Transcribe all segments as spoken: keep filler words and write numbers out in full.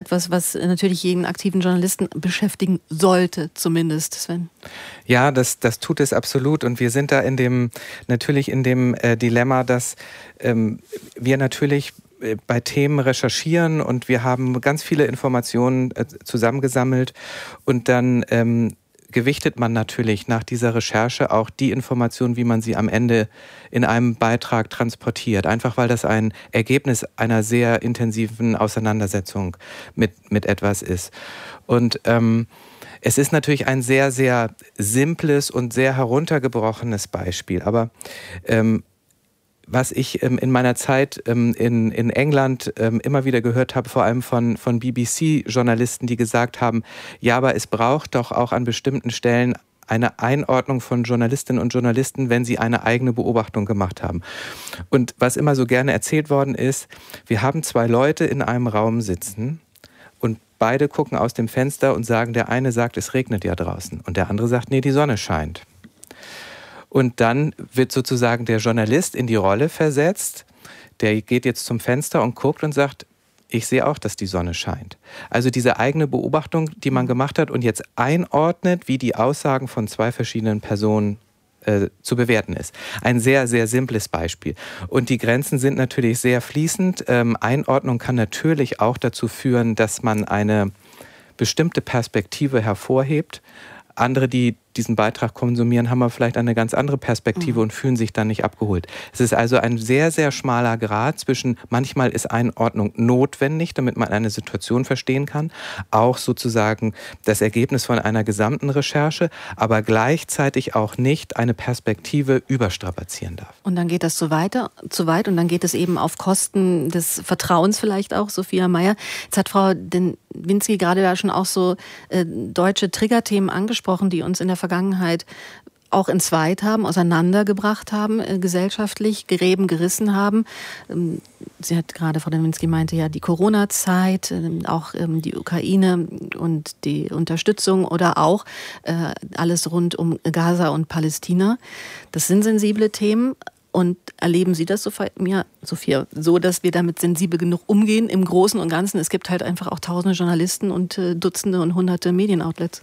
etwas, was natürlich jeden aktiven Journalisten beschäftigen sollte, zumindest, Sven. Ja, das, das tut es absolut. Und wir sind da in dem, natürlich in dem äh, Dilemma, dass ähm, wir natürlich bei Themen recherchieren und wir haben ganz viele Informationen äh, zusammengesammelt und dann ähm, gewichtet man natürlich nach dieser Recherche auch die Informationen, wie man sie am Ende in einem Beitrag transportiert. Einfach weil das ein Ergebnis einer sehr intensiven Auseinandersetzung mit, mit etwas ist. Und ähm, es ist natürlich ein sehr, sehr simples und sehr heruntergebrochenes Beispiel, aber ähm, was ich ähm, in meiner Zeit ähm, in, in England ähm, immer wieder gehört habe, vor allem von, von B B C-Journalisten, die gesagt haben, ja, aber es braucht doch auch an bestimmten Stellen eine Einordnung von Journalistinnen und Journalisten, wenn sie eine eigene Beobachtung gemacht haben. Und was immer so gerne erzählt worden ist, wir haben zwei Leute in einem Raum sitzen und beide gucken aus dem Fenster und sagen, der eine sagt, es regnet ja draußen und der andere sagt, nee, die Sonne scheint. Und dann wird sozusagen der Journalist in die Rolle versetzt. Der geht jetzt zum Fenster und guckt und sagt, ich sehe auch, dass die Sonne scheint. Also diese eigene Beobachtung, die man gemacht hat und jetzt einordnet, wie die Aussagen von zwei verschiedenen Personen äh, zu bewerten ist. Ein sehr, sehr simples Beispiel. Und die Grenzen sind natürlich sehr fließend. Ähm, Einordnung kann natürlich auch dazu führen, dass man eine bestimmte Perspektive hervorhebt. Andere, die diesen Beitrag konsumieren, haben aber vielleicht eine ganz andere Perspektive mhm. und fühlen sich dann nicht abgeholt. Es ist also ein sehr, sehr schmaler Grat zwischen, manchmal ist Einordnung notwendig, damit man eine Situation verstehen kann, auch sozusagen das Ergebnis von einer gesamten Recherche, aber gleichzeitig auch nicht eine Perspektive überstrapazieren darf. Und dann geht das so weiter, zu weit und dann geht es eben auf Kosten des Vertrauens vielleicht auch, Sophia Mayer. Jetzt hat Frau Dynwinski gerade da schon auch so äh, deutsche Triggerthemen angesprochen, die uns in der Vergangenheit auch entzweit haben, auseinandergebracht haben, äh, gesellschaftlich, Gräben gerissen haben. Ähm, sie hat gerade, Frau Dynwinski meinte ja, die Corona-Zeit, äh, auch ähm, die Ukraine und die Unterstützung oder auch äh, alles rund um Gaza und Palästina. Das sind sensible Themen. Und erleben Sie das, Sophia, Sophia, so, dass wir damit sensibel genug umgehen im Großen und Ganzen? Es gibt halt einfach auch tausende Journalisten und äh, Dutzende und hunderte Medienoutlets.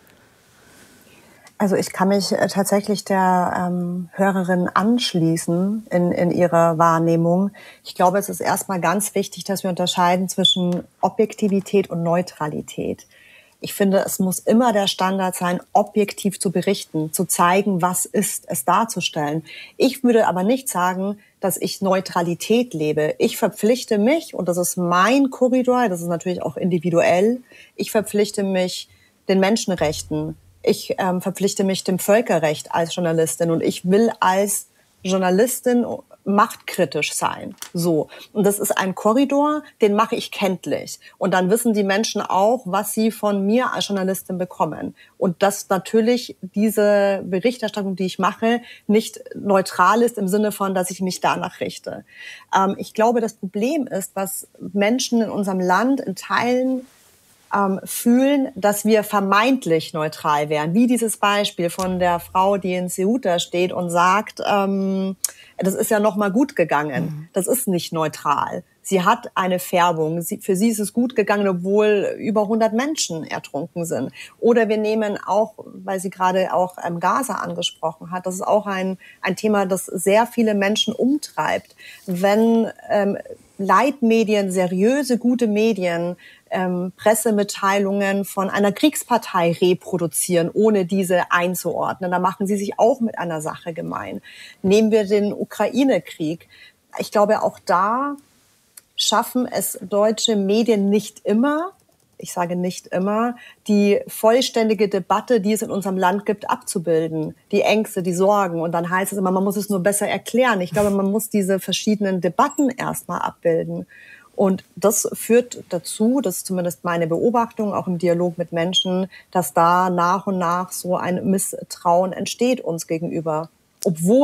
Also ich kann mich tatsächlich der ähm, Hörerin anschließen in, in ihrer Wahrnehmung. Ich glaube, es ist erstmal ganz wichtig, dass wir unterscheiden zwischen Objektivität und Neutralität. Ich finde, es muss immer der Standard sein, objektiv zu berichten, zu zeigen, was ist, es darzustellen. Ich würde aber nicht sagen, dass ich Neutralität lebe. Ich verpflichte mich, und das ist mein Korridor, das ist natürlich auch individuell, ich verpflichte mich den Menschenrechten. Ich ähm, verpflichte mich dem Völkerrecht als Journalistin und ich will als Journalistin machtkritisch sein. So. Und das ist ein Korridor, den mache ich kenntlich. Und dann wissen die Menschen auch, was sie von mir als Journalistin bekommen. Und dass natürlich diese Berichterstattung, die ich mache, nicht neutral ist im Sinne von, dass ich mich danach richte. Ähm, ich glaube, das Problem ist, was Menschen in unserem Land in Teilen Ähm, fühlen, dass wir vermeintlich neutral wären. Wie dieses Beispiel von der Frau, die in Ceuta steht und sagt, ähm, das ist ja noch mal gut gegangen. Mhm. Das ist nicht neutral. Sie hat eine Färbung. Sie, für sie ist es gut gegangen, obwohl über hundert Menschen ertrunken sind. Oder wir nehmen auch, weil sie gerade auch ähm, Gaza angesprochen hat, das ist auch ein, ein Thema, das sehr viele Menschen umtreibt. Wenn ähm, Leitmedien, seriöse, gute Medien, ähm, Pressemitteilungen von einer Kriegspartei reproduzieren, ohne diese einzuordnen. Da machen sie sich auch mit einer Sache gemein. Nehmen wir den Ukraine-Krieg. Ich glaube, auch da schaffen es deutsche Medien nicht immer, ich sage nicht immer, die vollständige Debatte, die es in unserem Land gibt, abzubilden. Die Ängste, die Sorgen. Und dann heißt es immer, man muss es nur besser erklären. Ich glaube, man muss diese verschiedenen Debatten erstmal abbilden. Und das führt dazu, das ist zumindest meine Beobachtung, auch im Dialog mit Menschen, dass da nach und nach so ein Misstrauen entsteht uns gegenüber. Obwohl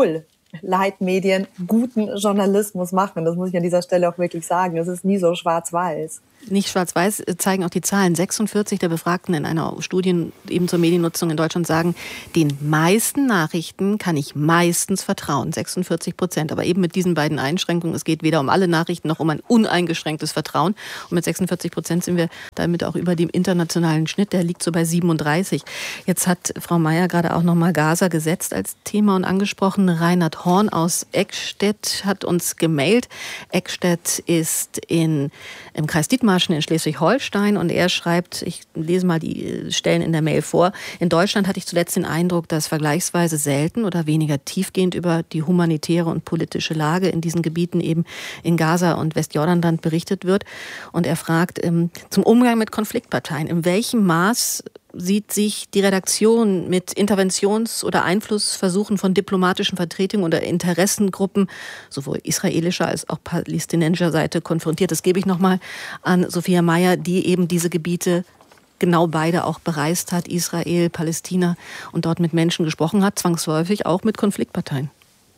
Leitmedien guten Journalismus machen. Das muss ich an dieser Stelle auch wirklich sagen. Es ist nie so schwarz-weiß. Nicht schwarz-weiß, zeigen auch die Zahlen. sechsundvierzig der Befragten in einer Studie eben zur Mediennutzung in Deutschland sagen, den meisten Nachrichten kann ich meistens vertrauen. sechsundvierzig Prozent. Aber eben mit diesen beiden Einschränkungen, es geht weder um alle Nachrichten noch um ein uneingeschränktes Vertrauen. Und mit sechsundvierzig Prozent sind wir damit auch über dem internationalen Schnitt. Der liegt so bei siebenunddreißig. Jetzt hat Frau Mayer gerade auch nochmal Gaza gesetzt als Thema und angesprochen. Reinhard Horn aus Eckstedt hat uns gemailt. Eckstedt ist in, im Kreis Dithmarschen in Schleswig-Holstein und er schreibt, ich lese mal die Stellen in der Mail vor, in Deutschland hatte ich zuletzt den Eindruck, dass vergleichsweise selten oder weniger tiefgehend über die humanitäre und politische Lage in diesen Gebieten eben in Gaza und Westjordanland berichtet wird. Und er fragt ähm, zum Umgang mit Konfliktparteien, in welchem Maß sieht sich die Redaktion mit Interventions- oder Einflussversuchen von diplomatischen Vertretungen oder Interessengruppen sowohl israelischer als auch palästinensischer Seite konfrontiert. Das gebe ich nochmal an Sophia Mayer, die eben diese Gebiete genau beide auch bereist hat, Israel, Palästina, und dort mit Menschen gesprochen hat, zwangsläufig auch mit Konfliktparteien.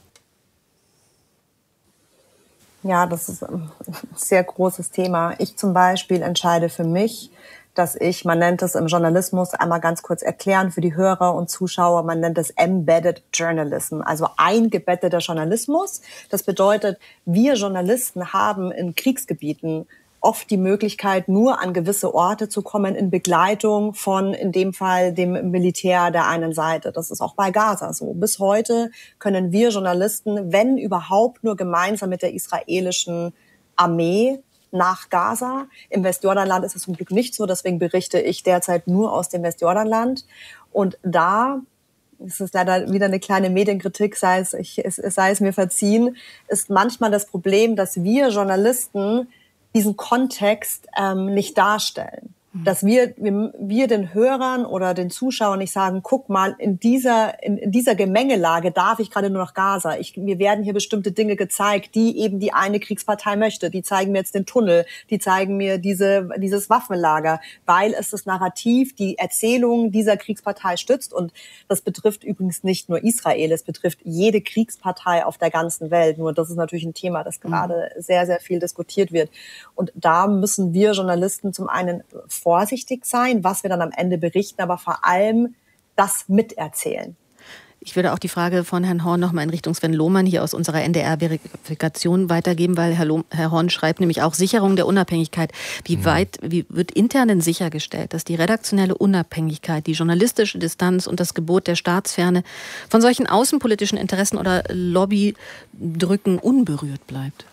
Ja, das ist ein sehr großes Thema. Ich zum Beispiel entscheide für mich, dass ich, man nennt es im Journalismus, einmal ganz kurz erklären für die Hörer und Zuschauer, man nennt es Embedded Journalism, also eingebetteter Journalismus. Das bedeutet, wir Journalisten haben in Kriegsgebieten oft die Möglichkeit, nur an gewisse Orte zu kommen in Begleitung von, in dem Fall, dem Militär der einen Seite. Das ist auch bei Gaza so. Bis heute können wir Journalisten, wenn überhaupt, nur gemeinsam mit der israelischen Armee nach Gaza. Im Westjordanland ist es zum Glück nicht so, deswegen berichte ich derzeit nur aus dem Westjordanland. Und da, es ist leider wieder eine kleine Medienkritik, sei es, ich, es, sei es mir verziehen, ist manchmal das Problem, dass wir Journalisten diesen Kontext ähm, nicht darstellen. Dass wir, wir wir den Hörern oder den Zuschauern nicht sagen, guck mal, in dieser in, in dieser Gemengelage darf ich gerade nur nach Gaza. Ich, mir werden hier bestimmte Dinge gezeigt, die eben die eine Kriegspartei möchte. Die zeigen mir jetzt den Tunnel, die zeigen mir diese dieses Waffenlager, weil es das Narrativ, die Erzählung dieser Kriegspartei stützt. Und das betrifft übrigens nicht nur Israel, es betrifft jede Kriegspartei auf der ganzen Welt. Nur das ist natürlich ein Thema, das gerade mhm. sehr, sehr viel diskutiert wird. Und da müssen wir Journalisten zum einen vorsichtig sein, was wir dann am Ende berichten, aber vor allem das miterzählen. Ich würde auch die Frage von Herrn Horn noch mal in Richtung Sven Lohmann hier aus unserer N D R-Verifikation weitergeben, weil Herr, Loh, Herr Horn schreibt nämlich auch Sicherung der Unabhängigkeit. Wie mhm. weit wie wird intern denn sichergestellt, dass die redaktionelle Unabhängigkeit, die journalistische Distanz und das Gebot der Staatsferne von solchen außenpolitischen Interessen oder Lobbydrücken unberührt bleibt?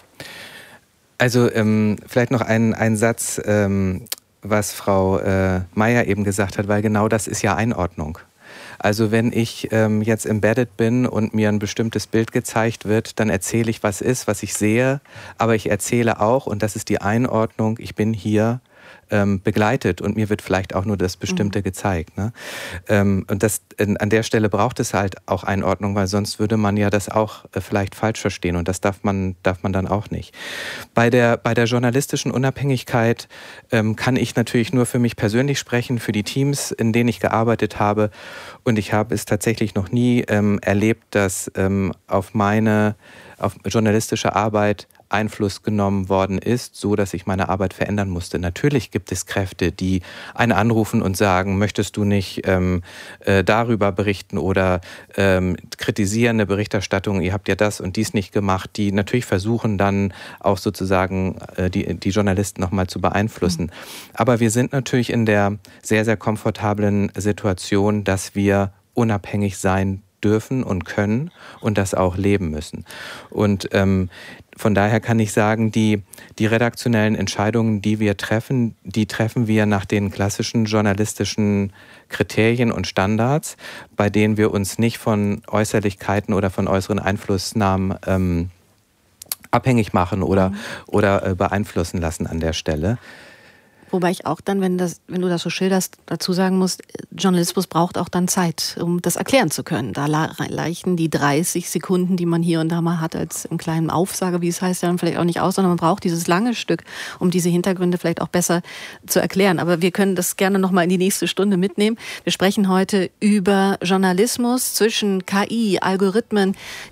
Also ähm, vielleicht noch ein, ein Satz, ähm, was Frau äh, Mayer eben gesagt hat, weil genau das ist ja Einordnung. Also wenn ich ähm, jetzt embedded bin und mir ein bestimmtes Bild gezeigt wird, dann erzähle ich, was ist, was ich sehe, aber ich erzähle auch, und das ist die Einordnung, ich bin hier ähm, begleitet und mir wird vielleicht auch nur das Bestimmte mhm. gezeigt. Ne? Ähm, und das, in, an der Stelle braucht es halt auch Einordnung, weil sonst würde man ja das auch äh, vielleicht falsch verstehen und das darf man, darf man dann auch nicht. Bei der, bei der journalistischen Unabhängigkeit ähm, kann ich natürlich nur für mich persönlich sprechen, für die Teams, in denen ich gearbeitet habe, und ich habe es tatsächlich noch nie ähm, erlebt, dass ähm, auf meine auf journalistische Arbeit Einfluss genommen worden ist, so dass ich meine Arbeit verändern musste. Natürlich gibt es Kräfte, die einen anrufen und sagen, möchtest du nicht ähm, äh, darüber berichten oder ähm, kritisierende Berichterstattung, ihr habt ja das und dies nicht gemacht, die natürlich versuchen dann auch sozusagen äh, die, die Journalisten nochmal zu beeinflussen. Mhm. Aber wir sind natürlich in der sehr, sehr komfortablen Situation, dass wir unabhängig sein dürfen und können und das auch leben müssen. Und ähm, von daher kann ich sagen, die, die redaktionellen Entscheidungen, die wir treffen, die treffen wir nach den klassischen journalistischen Kriterien und Standards, bei denen wir uns nicht von Äußerlichkeiten oder von äußeren Einflussnahmen ähm, abhängig machen oder, mhm. oder äh, beeinflussen lassen an der Stelle. Wobei ich auch dann, wenn, das, wenn du das so schilderst, dazu sagen muss, Journalismus braucht auch dann Zeit, um das erklären zu können. Da reichen die dreißig Sekunden, die man hier und da mal hat, als im kleinen Aufsage, wie es heißt, ja dann vielleicht auch nicht aus, sondern man braucht dieses lange Stück, um diese Hintergründe vielleicht auch besser zu erklären. Aber wir können das gerne noch mal in die nächste Stunde mitnehmen. Wir sprechen heute über Journalismus zwischen K I, Algorithmen,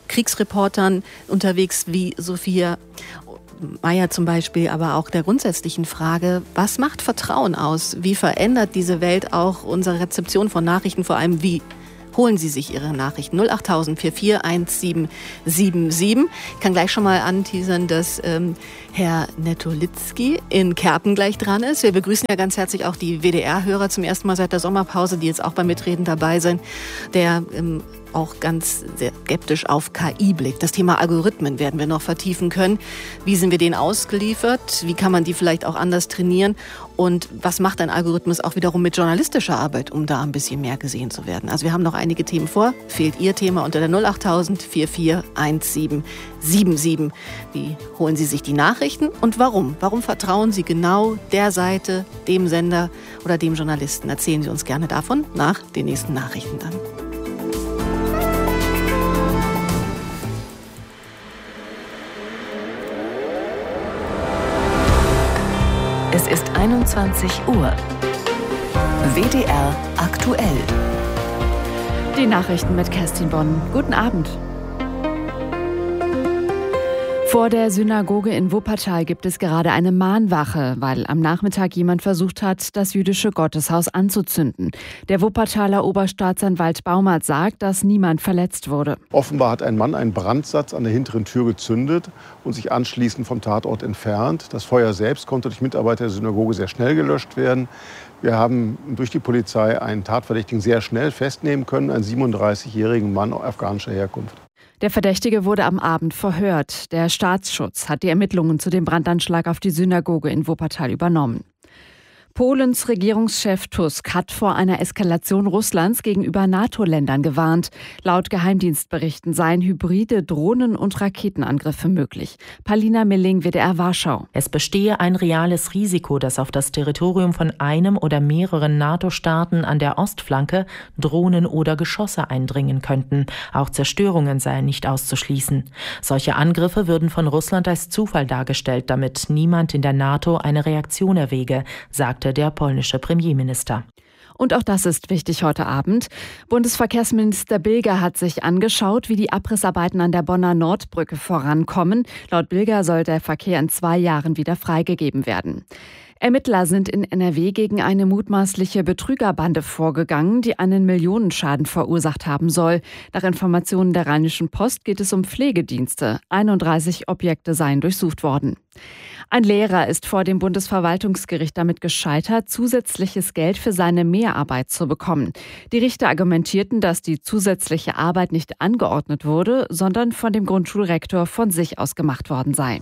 Kriegsreportern unterwegs wie Sophia Mayer zum Beispiel, aber auch der grundsätzlichen Frage, was macht Vertrauen aus? Wie verändert diese Welt auch unsere Rezeption von Nachrichten? Vor allem, wie holen Sie sich Ihre Nachrichten? null acht tausend vier vier eins sieben sieben sieben. Ich kann gleich schon mal anteasern, dass ähm, Herr Netolitzki in Kerpen gleich dran ist. Wir begrüßen ja ganz herzlich auch die W D R-Hörer zum ersten Mal seit der Sommerpause, die jetzt auch beim Mitreden dabei sind, der ähm, auch ganz sehr skeptisch auf K I blickt. Das Thema Algorithmen werden wir noch vertiefen können. Wie sind wir denen ausgeliefert? Wie kann man die vielleicht auch anders trainieren? Und was macht ein Algorithmus auch wiederum mit journalistischer Arbeit, um da ein bisschen mehr gesehen zu werden? Also wir haben noch einige Themen vor. Fehlt Ihr Thema unter der null acht tausend vier vier eins sieben sieben sieben. Wie holen Sie sich die Nachrichten und warum? Warum vertrauen Sie genau der Seite, dem Sender oder dem Journalisten? Erzählen Sie uns gerne davon nach den nächsten Nachrichten dann. Es ist einundzwanzig Uhr. W D R aktuell. Die Nachrichten mit Kerstin Bonn. Guten Abend. Vor der Synagoge in Wuppertal gibt es gerade eine Mahnwache, weil am Nachmittag jemand versucht hat, das jüdische Gotteshaus anzuzünden. Der Wuppertaler Oberstaatsanwalt Baumert sagt, dass niemand verletzt wurde. Offenbar hat ein Mann einen Brandsatz an der hinteren Tür gezündet und sich anschließend vom Tatort entfernt. Das Feuer selbst konnte durch Mitarbeiter der Synagoge sehr schnell gelöscht werden. Wir haben durch die Polizei einen Tatverdächtigen sehr schnell festnehmen können, einen siebenunddreißigjährigen Mann afghanischer Herkunft. Der Verdächtige wurde am Abend verhört. Der Staatsschutz hat die Ermittlungen zu dem Brandanschlag auf die Synagoge in Wuppertal übernommen. Polens Regierungschef Tusk hat vor einer Eskalation Russlands gegenüber NATO-Ländern gewarnt. Laut Geheimdienstberichten seien hybride Drohnen- und Raketenangriffe möglich. Palina Milling, W D R Warschau. Es bestehe ein reales Risiko, dass auf das Territorium von einem oder mehreren NATO-Staaten an der Ostflanke Drohnen oder Geschosse eindringen könnten. Auch Zerstörungen seien nicht auszuschließen. Solche Angriffe würden von Russland als Zufall dargestellt, damit niemand in der NATO eine Reaktion erwäge, sagte der polnische Premierminister. Und auch das ist wichtig heute Abend. Bundesverkehrsminister Bilger hat sich angeschaut, wie die Abrissarbeiten an der Bonner Nordbrücke vorankommen. Laut Bilger soll der Verkehr in zwei Jahren wieder freigegeben werden. Ermittler sind in N R W gegen eine mutmaßliche Betrügerbande vorgegangen, die einen Millionenschaden verursacht haben soll. Nach Informationen der Rheinischen Post geht es um Pflegedienste. einunddreißig Objekte seien durchsucht worden. Ein Lehrer ist vor dem Bundesverwaltungsgericht damit gescheitert, zusätzliches Geld für seine Mehrarbeit zu bekommen. Die Richter argumentierten, dass die zusätzliche Arbeit nicht angeordnet wurde, sondern von dem Grundschulrektor von sich aus gemacht worden sei.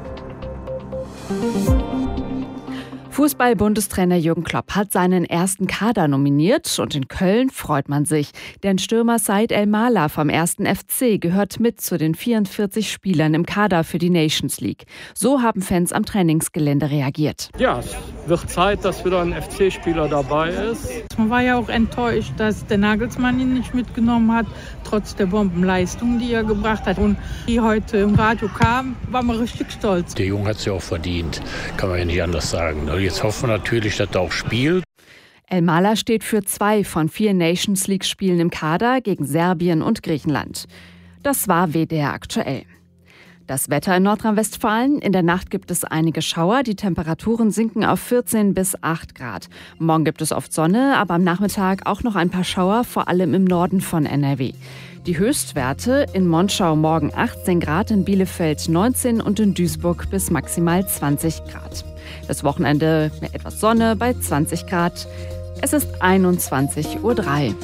Fußball-Bundestrainer Jürgen Klopp hat seinen ersten Kader nominiert und in Köln freut man sich. Denn Stürmer Said El-Mala vom ersten F C gehört mit zu den vierundvierzig Spielern im Kader für die Nations League. So haben Fans am Trainingsgelände reagiert. Ja, es wird Zeit, dass wieder ein F C-Spieler dabei ist. Man war ja auch enttäuscht, dass der Nagelsmann ihn nicht mitgenommen hat, trotz der Bombenleistung, die er gebracht hat. Und die heute im Radio kam, war man richtig stolz. Der Junge hat es ja auch verdient, kann man ja nicht anders sagen. Jetzt hoffen wir natürlich, dass er auch spielt. El-Mala steht für zwei von vier Nations League-Spielen im Kader gegen Serbien und Griechenland. Das war W D R aktuell. Das Wetter in Nordrhein-Westfalen. In der Nacht gibt es einige Schauer. Die Temperaturen sinken auf vierzehn bis acht Grad. Morgen gibt es oft Sonne, aber am Nachmittag auch noch ein paar Schauer, vor allem im Norden von N R W. Die Höchstwerte in Monschau morgen achtzehn Grad, in Bielefeld neunzehn und in Duisburg bis maximal zwanzig Grad. Das Wochenende mit etwas Sonne bei zwanzig Grad. Es ist einundzwanzig Uhr drei.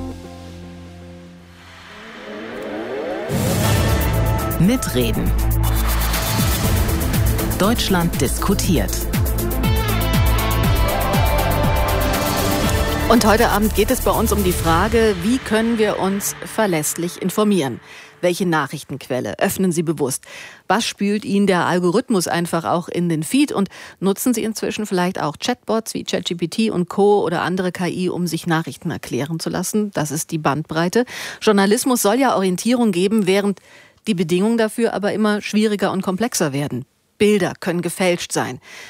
Mitreden. Deutschland diskutiert. Und heute Abend geht es bei uns um die Frage, wie können wir uns verlässlich informieren? Welche Nachrichtenquelle öffnen Sie bewusst? Was spült Ihnen der Algorithmus einfach auch in den Feed? Und nutzen Sie inzwischen vielleicht auch Chatbots wie ChatGPT und Co. oder andere K I, um sich Nachrichten erklären zu lassen? Das ist die Bandbreite. Journalismus soll ja Orientierung geben, während die Bedingungen dafür aber immer schwieriger und komplexer werden. Bilder können gefälscht sein.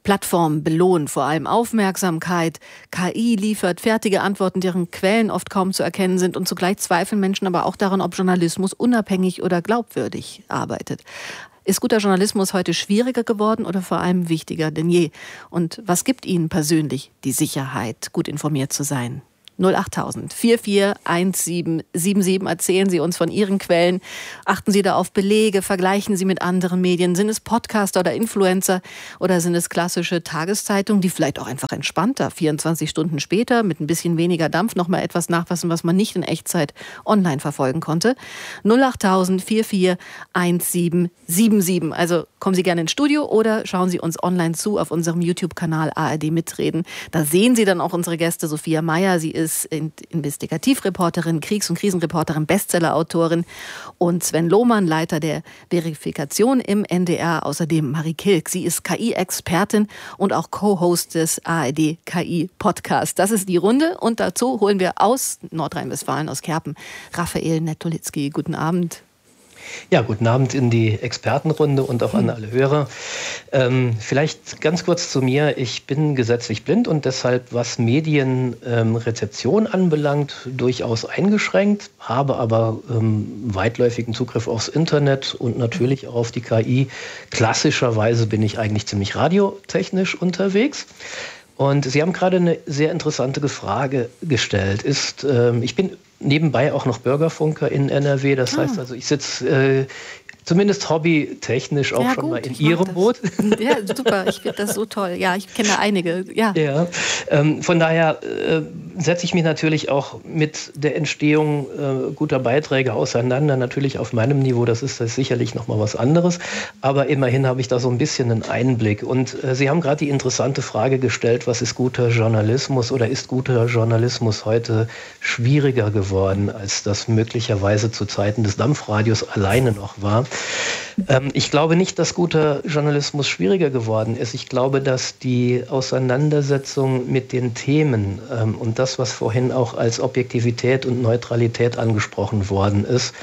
Plattformen belohnen vor allem Aufmerksamkeit. K I liefert fertige Antworten, deren Quellen oft kaum zu erkennen sind. Und zugleich zweifeln Menschen aber auch daran, ob Journalismus unabhängig oder glaubwürdig arbeitet. Ist guter Journalismus heute schwieriger geworden oder vor allem wichtiger denn je? Und was gibt Ihnen persönlich die Sicherheit, gut informiert zu sein? null achttausend vier vier eins sieben sieben sieben. Erzählen Sie uns von Ihren Quellen. Achten Sie da auf Belege, vergleichen Sie mit anderen Medien. Sind es Podcaster oder Influencer oder sind es klassische Tageszeitungen, die vielleicht auch einfach entspannter, vierundzwanzig Stunden später mit ein bisschen weniger Dampf noch mal etwas nachfassen, was man nicht in Echtzeit online verfolgen konnte? null achttausend vier vier eins sieben sieben sieben. Also kommen Sie gerne ins Studio oder schauen Sie uns online zu auf unserem YouTube-Kanal A R D Mitreden. Da sehen Sie dann auch unsere Gäste Sophia Mayer. Sie ist Investigativreporterin, Kriegs- und Krisenreporterin, Bestsellerautorin und Sven Lohmann, Leiter der Verifikation im N D R. Außerdem Marie Kilk. Sie ist K I-Expertin und auch Co-Host des A R D K I-Podcasts. Das ist die Runde und dazu holen wir aus Nordrhein-Westfalen, aus Kerpen, Raphael Netolitzki. Guten Abend. Ja, guten Abend in die Expertenrunde und auch an alle Hörer. Ähm, vielleicht ganz kurz zu mir. Ich bin gesetzlich blind und deshalb, was Medienrezeption ähm, anbelangt, durchaus eingeschränkt, habe aber ähm, weitläufigen Zugriff aufs Internet und natürlich auch auf die K I. Klassischerweise bin ich eigentlich ziemlich radiotechnisch unterwegs. Und Sie haben gerade eine sehr interessante Frage gestellt. Ist, ähm, ich bin nebenbei auch noch Bürgerfunker in N R W. Das ah. heißt also, ich sitze äh, zumindest hobbytechnisch auch ja, schon gut, mal in Ihrem Boot. Ja, super. Ich finde das so toll. Ja, ich kenne einige. Ja. ja ähm, von daher äh, setze ich mich natürlich auch mit der Entstehung äh, guter Beiträge auseinander. Natürlich auf meinem Niveau, das ist das sicherlich noch mal was anderes. Aber immerhin habe ich da so ein bisschen einen Einblick. Und äh, Sie haben gerade die interessante Frage gestellt, was ist guter Journalismus oder ist guter Journalismus heute schwieriger geworden, als das möglicherweise zu Zeiten des Dampfradios alleine noch war. Ähm, ich glaube nicht, dass guter Journalismus schwieriger geworden ist. Ich glaube, dass die Auseinandersetzung mit den Themen ähm, und das, was vorhin auch als Objektivität und Neutralität angesprochen worden ist,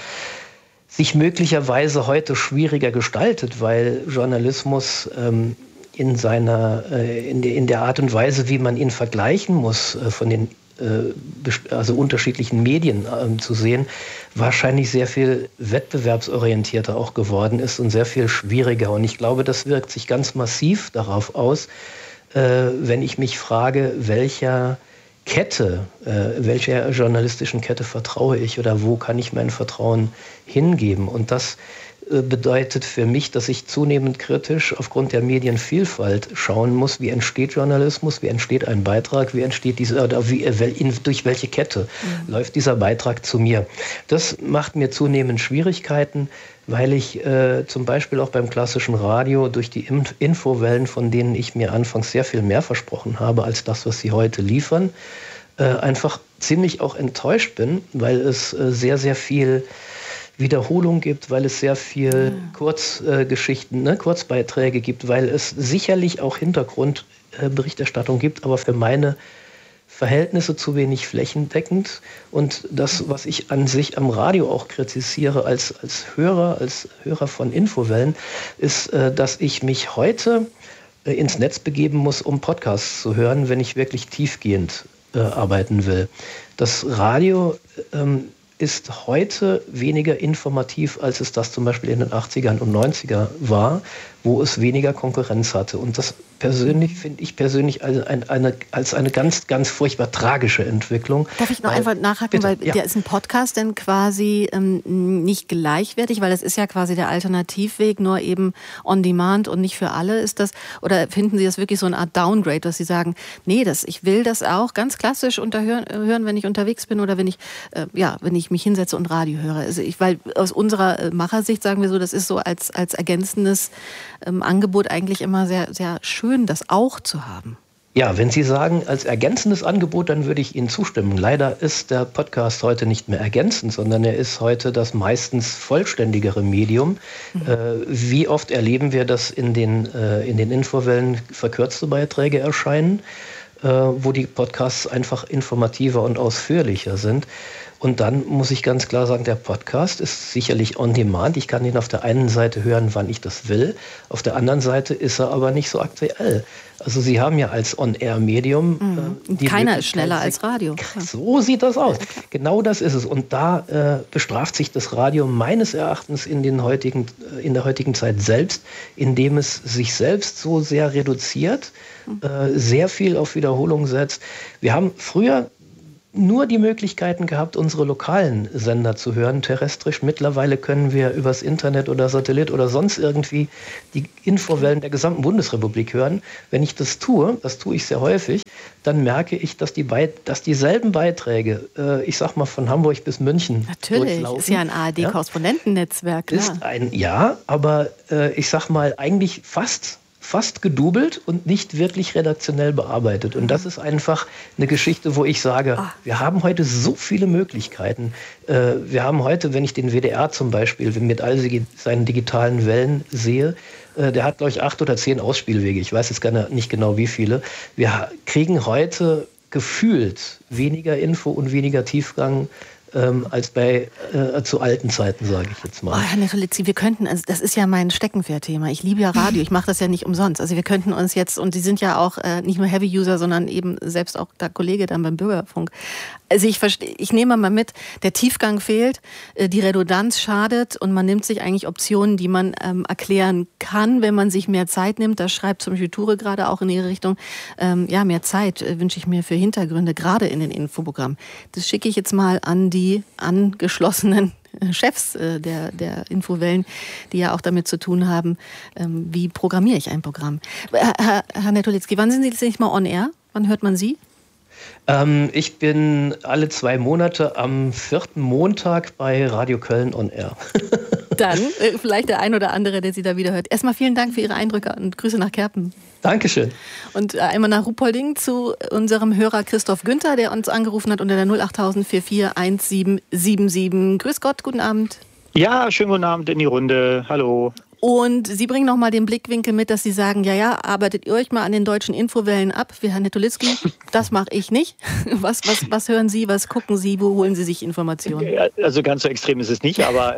sich möglicherweise heute schwieriger gestaltet, weil Journalismus ähm, in seiner, äh, in, de, in der Art und Weise, wie man ihn vergleichen muss, äh, von den also unterschiedlichen Medien äh, zu sehen, wahrscheinlich sehr viel wettbewerbsorientierter auch geworden ist und sehr viel schwieriger. Und ich glaube, das wirkt sich ganz massiv darauf aus, äh, wenn ich mich frage, welcher Kette, äh, welcher journalistischen Kette vertraue ich oder wo kann ich mein Vertrauen hingeben? Und das bedeutet für mich, dass ich zunehmend kritisch aufgrund der Medienvielfalt schauen muss, wie entsteht Journalismus, wie entsteht ein Beitrag, wie entsteht diese, oder wie, durch welche Kette mhm. läuft dieser Beitrag zu mir. Das macht mir zunehmend Schwierigkeiten, weil ich äh, zum Beispiel auch beim klassischen Radio durch die Infowellen, von denen ich mir anfangs sehr viel mehr versprochen habe, als das, was sie heute liefern, äh, einfach ziemlich auch enttäuscht bin, weil es äh, sehr, sehr viel Wiederholung gibt, weil es sehr viel ja. Kurzgeschichten, äh, ne, Kurzbeiträge gibt, weil es sicherlich auch Hintergrundberichterstattung äh, gibt, aber für meine Verhältnisse zu wenig flächendeckend. Und das, was ich an sich am Radio auch kritisiere als, als Hörer, als Hörer von Infowellen, ist, äh, dass ich mich heute äh, ins Netz begeben muss, um Podcasts zu hören, wenn ich wirklich tiefgehend äh, arbeiten will. Das Radio ähm, ist heute weniger informativ, als es das zum Beispiel in den achtzigern und neunzigern war, wo es weniger Konkurrenz hatte. Und das persönlich finde ich persönlich als eine, eine, als eine ganz, ganz furchtbar tragische Entwicklung. Darf ich noch weil, einfach nachhaken, bitte, weil ja. der ist ein Podcast denn quasi ähm, nicht gleichwertig, weil das ist ja quasi der Alternativweg, nur eben on demand und nicht für alle ist das, oder finden Sie das wirklich so eine Art Downgrade, dass Sie sagen, nee, das, ich will das auch ganz klassisch unterhören, hören, wenn ich unterwegs bin oder wenn ich, äh, ja, wenn ich mich hinsetze und Radio höre. Also ich, weil aus unserer Machersicht sagen wir so, das ist so als, als ergänzendes ähm, Angebot eigentlich immer sehr, sehr schön, das auch zu haben. Ja, wenn Sie sagen, als ergänzendes Angebot, dann würde ich Ihnen zustimmen. Leider ist der Podcast heute nicht mehr ergänzend, sondern er ist heute das meistens vollständigere Medium. Mhm. Äh, wie oft erleben wir, dass in den, äh, in den Infowellen verkürzte Beiträge erscheinen, äh, wo die Podcasts einfach informativer und ausführlicher sind. Und dann muss ich ganz klar sagen, der Podcast ist sicherlich on demand. Ich kann ihn auf der einen Seite hören, wann ich das will. Auf der anderen Seite ist er aber nicht so aktuell. Also Sie haben ja als On-Air-Medium... Mhm. Äh, Keiner ist schneller als Radio. So sieht das aus. Genau das ist es. Und da äh, bestraft sich das Radio meines Erachtens in, den heutigen, in der heutigen Zeit selbst, indem es sich selbst so sehr reduziert, mhm. äh, sehr viel auf Wiederholung setzt. Wir haben früher nur die Möglichkeiten gehabt, unsere lokalen Sender zu hören, terrestrisch. Mittlerweile können wir übers Internet oder Satellit oder sonst irgendwie die Infowellen der gesamten Bundesrepublik hören. Wenn ich das tue, das tue ich sehr häufig, dann merke ich, dass, die Beit- dass dieselben Beiträge, äh, ich sag mal von Hamburg bis München Natürlich, durchlaufen. ist ja ein A R D-Korrespondentennetzwerk. Ja, ist ein, ja, aber äh, ich sag mal eigentlich fast... fast gedoubelt und nicht wirklich redaktionell bearbeitet. Und das ist einfach eine Geschichte, wo ich sage, wir haben heute so viele Möglichkeiten. Wir haben heute, wenn ich den W D R zum Beispiel mit all seinen digitalen Wellen sehe, der hat, glaube ich, acht oder zehn Ausspielwege. Ich weiß jetzt gar nicht genau, wie viele. Wir kriegen heute gefühlt weniger Info und weniger Tiefgang Ähm, als bei äh, zu alten Zeiten, sage ich jetzt mal. Oh, Herr Netolitzki, wir könnten, also das ist ja mein Steckenpferdthema. Ich liebe ja Radio, ich mache das ja nicht umsonst. Also wir könnten uns jetzt, und Sie sind ja auch äh, nicht nur Heavy-User, sondern eben selbst auch der Kollege dann beim Bürgerfunk. Also ich verstehe, ich nehme mal mit, der Tiefgang fehlt, äh, die Redundanz schadet und man nimmt sich eigentlich Optionen, die man ähm, erklären kann, wenn man sich mehr Zeit nimmt. Da schreibt zum Beispiel Ture gerade auch in ihre Richtung, ähm, ja, mehr Zeit äh, wünsche ich mir für Hintergründe, gerade in den Infoprogrammen. Das schicke ich jetzt mal an die die angeschlossenen Chefs äh, der, der Infowellen, die ja auch damit zu tun haben, ähm, wie programmiere ich ein Programm. Herr, Herr Netolitzki, wann sind Sie jetzt nicht mal on air? Wann hört man Sie? Ähm, ich bin alle zwei Monate am vierten Montag bei Radio Köln on air. Dann äh, vielleicht der ein oder andere, der Sie da wieder hört. Erstmal vielen Dank für Ihre Eindrücke und Grüße nach Kerpen. Dankeschön. Und äh, einmal nach Ruhpolding zu unserem Hörer Christoph Günther, der uns angerufen hat unter der null achttausend vierundvierzig eins sieben sieben sieben. Grüß Gott, guten Abend. Ja, schönen guten Abend in die Runde. Hallo. Und Sie bringen nochmal den Blickwinkel mit, dass Sie sagen, ja, ja, arbeitet ihr euch mal an den deutschen Infowellen ab, wie Herr Netolitzki. Das mache ich nicht. Was, was, was hören Sie, was gucken Sie, wo holen Sie sich Informationen? Also ganz so extrem ist es nicht, aber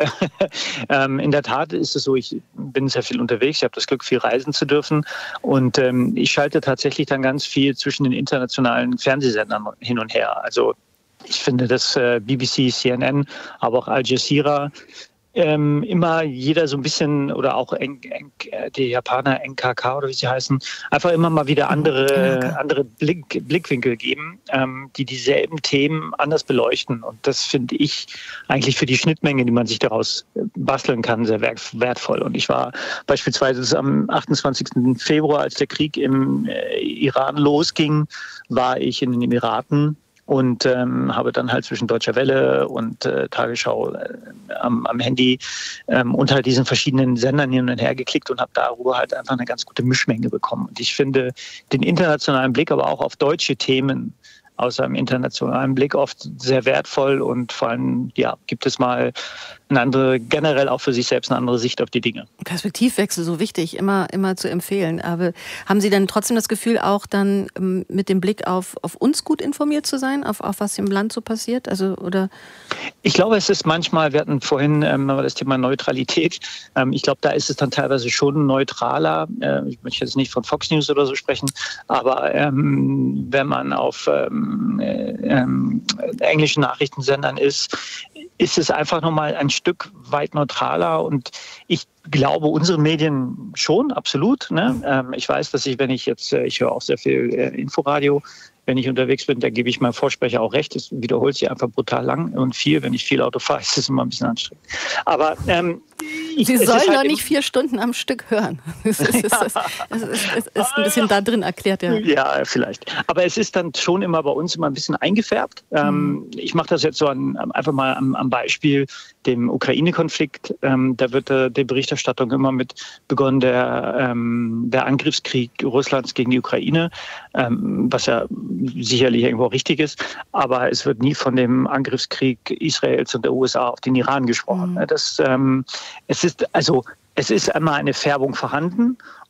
ähm, in der Tat ist es so, ich bin sehr viel unterwegs, ich habe das Glück, viel reisen zu dürfen und ähm, ich schalte tatsächlich dann ganz viel zwischen den internationalen Fernsehsendern hin und her. Also ich finde, dass äh, B B C, C N N, aber auch Al Jazeera, Ähm, immer jeder so ein bisschen oder auch N- N- die Japaner N K K oder wie sie heißen, einfach immer mal wieder andere, andere Blick, Blickwinkel geben, ähm, die dieselben Themen anders beleuchten. Und das finde ich eigentlich für die Schnittmenge, die man sich daraus basteln kann, sehr wertvoll. Und ich war beispielsweise am achtundzwanzigsten Februar, als der Krieg im äh, Iran losging, war ich in den Emiraten. Und ähm, habe dann halt zwischen Deutscher Welle und äh, Tagesschau äh, am, am Handy ähm, unter halt diesen verschiedenen Sendern hin und her geklickt und habe darüber halt einfach eine ganz gute Mischmenge bekommen. Und ich finde den internationalen Blick, aber auch auf deutsche Themen aus einem internationalen Blick oft sehr wertvoll und vor allem, ja, gibt es mal eine andere, generell auch für sich selbst eine andere Sicht auf die Dinge. Perspektivwechsel, so wichtig, immer, immer zu empfehlen. Aber haben Sie dann trotzdem das Gefühl, auch dann ähm, mit dem Blick auf, auf uns gut informiert zu sein, auf, auf was im Land so passiert? Also, oder? Ich glaube, es ist manchmal, wir hatten vorhin ähm, das Thema Neutralität, ähm, ich glaube, da ist es dann teilweise schon neutraler. Äh, ich möchte jetzt nicht von Fox News oder so sprechen, aber ähm, wenn man auf ähm, äh, ähm, englischen Nachrichtensendern ist, ist es einfach nochmal ein Stück weit neutraler und ich glaube, unsere Medien schon, absolut. Ne? Ähm, ich weiß, dass ich, wenn ich jetzt, äh, ich höre auch sehr viel äh, Inforadio, wenn ich unterwegs bin, da gebe ich meinem Vorsprecher auch recht, es wiederholt sich einfach brutal lang und viel. Wenn ich viel Auto fahre, ist es immer ein bisschen anstrengend. Aber ähm, ich, Sie sollen halt doch nicht vier Stunden am Stück hören. Es ist, es ist, es ist, es ist ein bisschen da drin erklärt, ja. Ja, vielleicht. Aber es ist dann schon immer bei uns immer ein bisschen eingefärbt. Mhm. Ähm, ich mache das jetzt so an, einfach mal am, am Beispiel dem Ukraine-Konflikt. Ähm, da wird äh, die Berichterstattung immer mit begonnen, der, ähm, der Angriffskrieg Russlands gegen die Ukraine, ähm, was ja sicherlich irgendwo richtig ist. Aber es wird nie von dem Angriffskrieg Israels und der U S A auf den Iran gesprochen. Mhm. Das, ähm, es ist also es ist einmal eine Färbung vorhanden.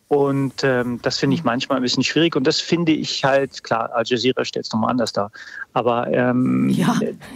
Und ähm, das finde ich manchmal ein bisschen schwierig. Und das finde ich halt, klar, Al Jazeera stellt es nochmal anders dar. Aber ähm, ja.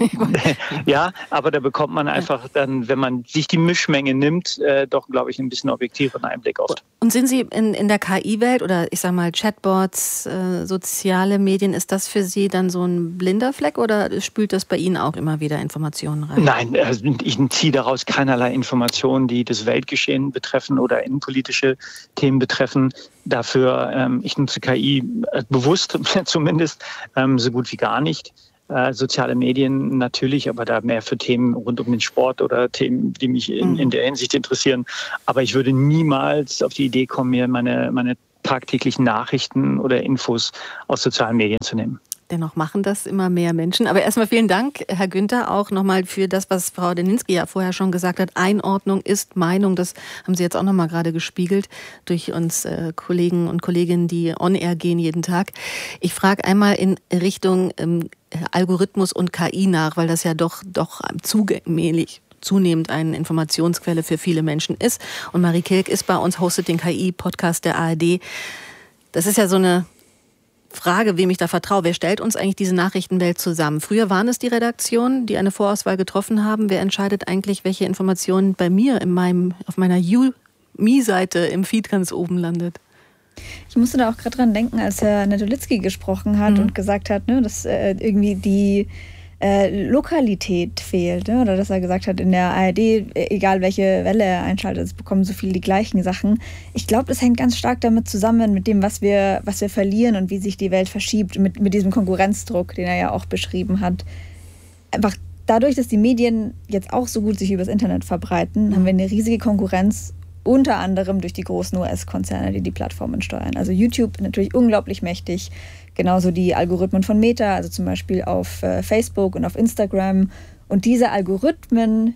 ja, aber da bekommt man einfach dann, wenn man sich die Mischmenge nimmt, äh, doch, glaube ich, ein bisschen objektiveren Einblick oft. Und sind Sie in, in der K I-Welt oder ich sage mal Chatbots, äh, soziale Medien, ist das für Sie dann so ein blinder Fleck oder spült das bei Ihnen auch immer wieder Informationen rein? Nein, also ich ziehe daraus keinerlei Informationen, die das Weltgeschehen betreffen oder innenpolitische Themen betreffen. Dafür, ähm, ich nutze K I äh, bewusst zumindest ähm, so gut wie gar nicht. Äh, soziale Medien natürlich, aber da mehr für Themen rund um den Sport oder Themen, die mich in, in der Hinsicht interessieren. Aber ich würde niemals auf die Idee kommen, mir meine, meine tagtäglichen Nachrichten oder Infos aus sozialen Medien zu nehmen. Dennoch machen das immer mehr Menschen. Aber erstmal vielen Dank, Herr Günther, auch nochmal für das, was Frau Deninski ja vorher schon gesagt hat. Einordnung ist Meinung. Das haben Sie jetzt auch nochmal gerade gespiegelt durch uns äh, Kollegen und Kolleginnen, die on-air gehen jeden Tag. Ich frage einmal in Richtung ähm, Algorithmus und K I nach, weil das ja doch, doch zugänglich zunehmend eine Informationsquelle für viele Menschen ist. Und Marie Kilk ist bei uns, hostet den K I-Podcast der A R D. Das ist ja so eine Frage, wem ich da vertraue. Wer stellt uns eigentlich diese Nachrichtenwelt zusammen? Früher waren es die Redaktionen, die eine Vorauswahl getroffen haben. Wer entscheidet eigentlich, welche Informationen bei mir in meinem, auf meiner You-Me-Seite im Feed ganz oben landet? Ich musste da auch gerade dran denken, als Herr Netolitzki gesprochen hat mhm. und gesagt hat, ne, dass äh, irgendwie die äh, Lokalität fehlt. Ne? Oder dass er gesagt hat, in der A R D, egal welche Welle er einschaltet, es bekommen so viele die gleichen Sachen. Ich glaube, das hängt ganz stark damit zusammen, mit dem, was wir, was wir verlieren und wie sich die Welt verschiebt, mit, mit diesem Konkurrenzdruck, den er ja auch beschrieben hat. Einfach dadurch, dass die Medien jetzt auch so gut sich übers Internet verbreiten, mhm. haben wir eine riesige Konkurrenz, unter anderem durch die großen U S-Konzerne, die die Plattformen steuern. Also YouTube natürlich unglaublich mächtig, genauso die Algorithmen von Meta, also zum Beispiel auf äh, Facebook und auf Instagram. Und diese Algorithmen,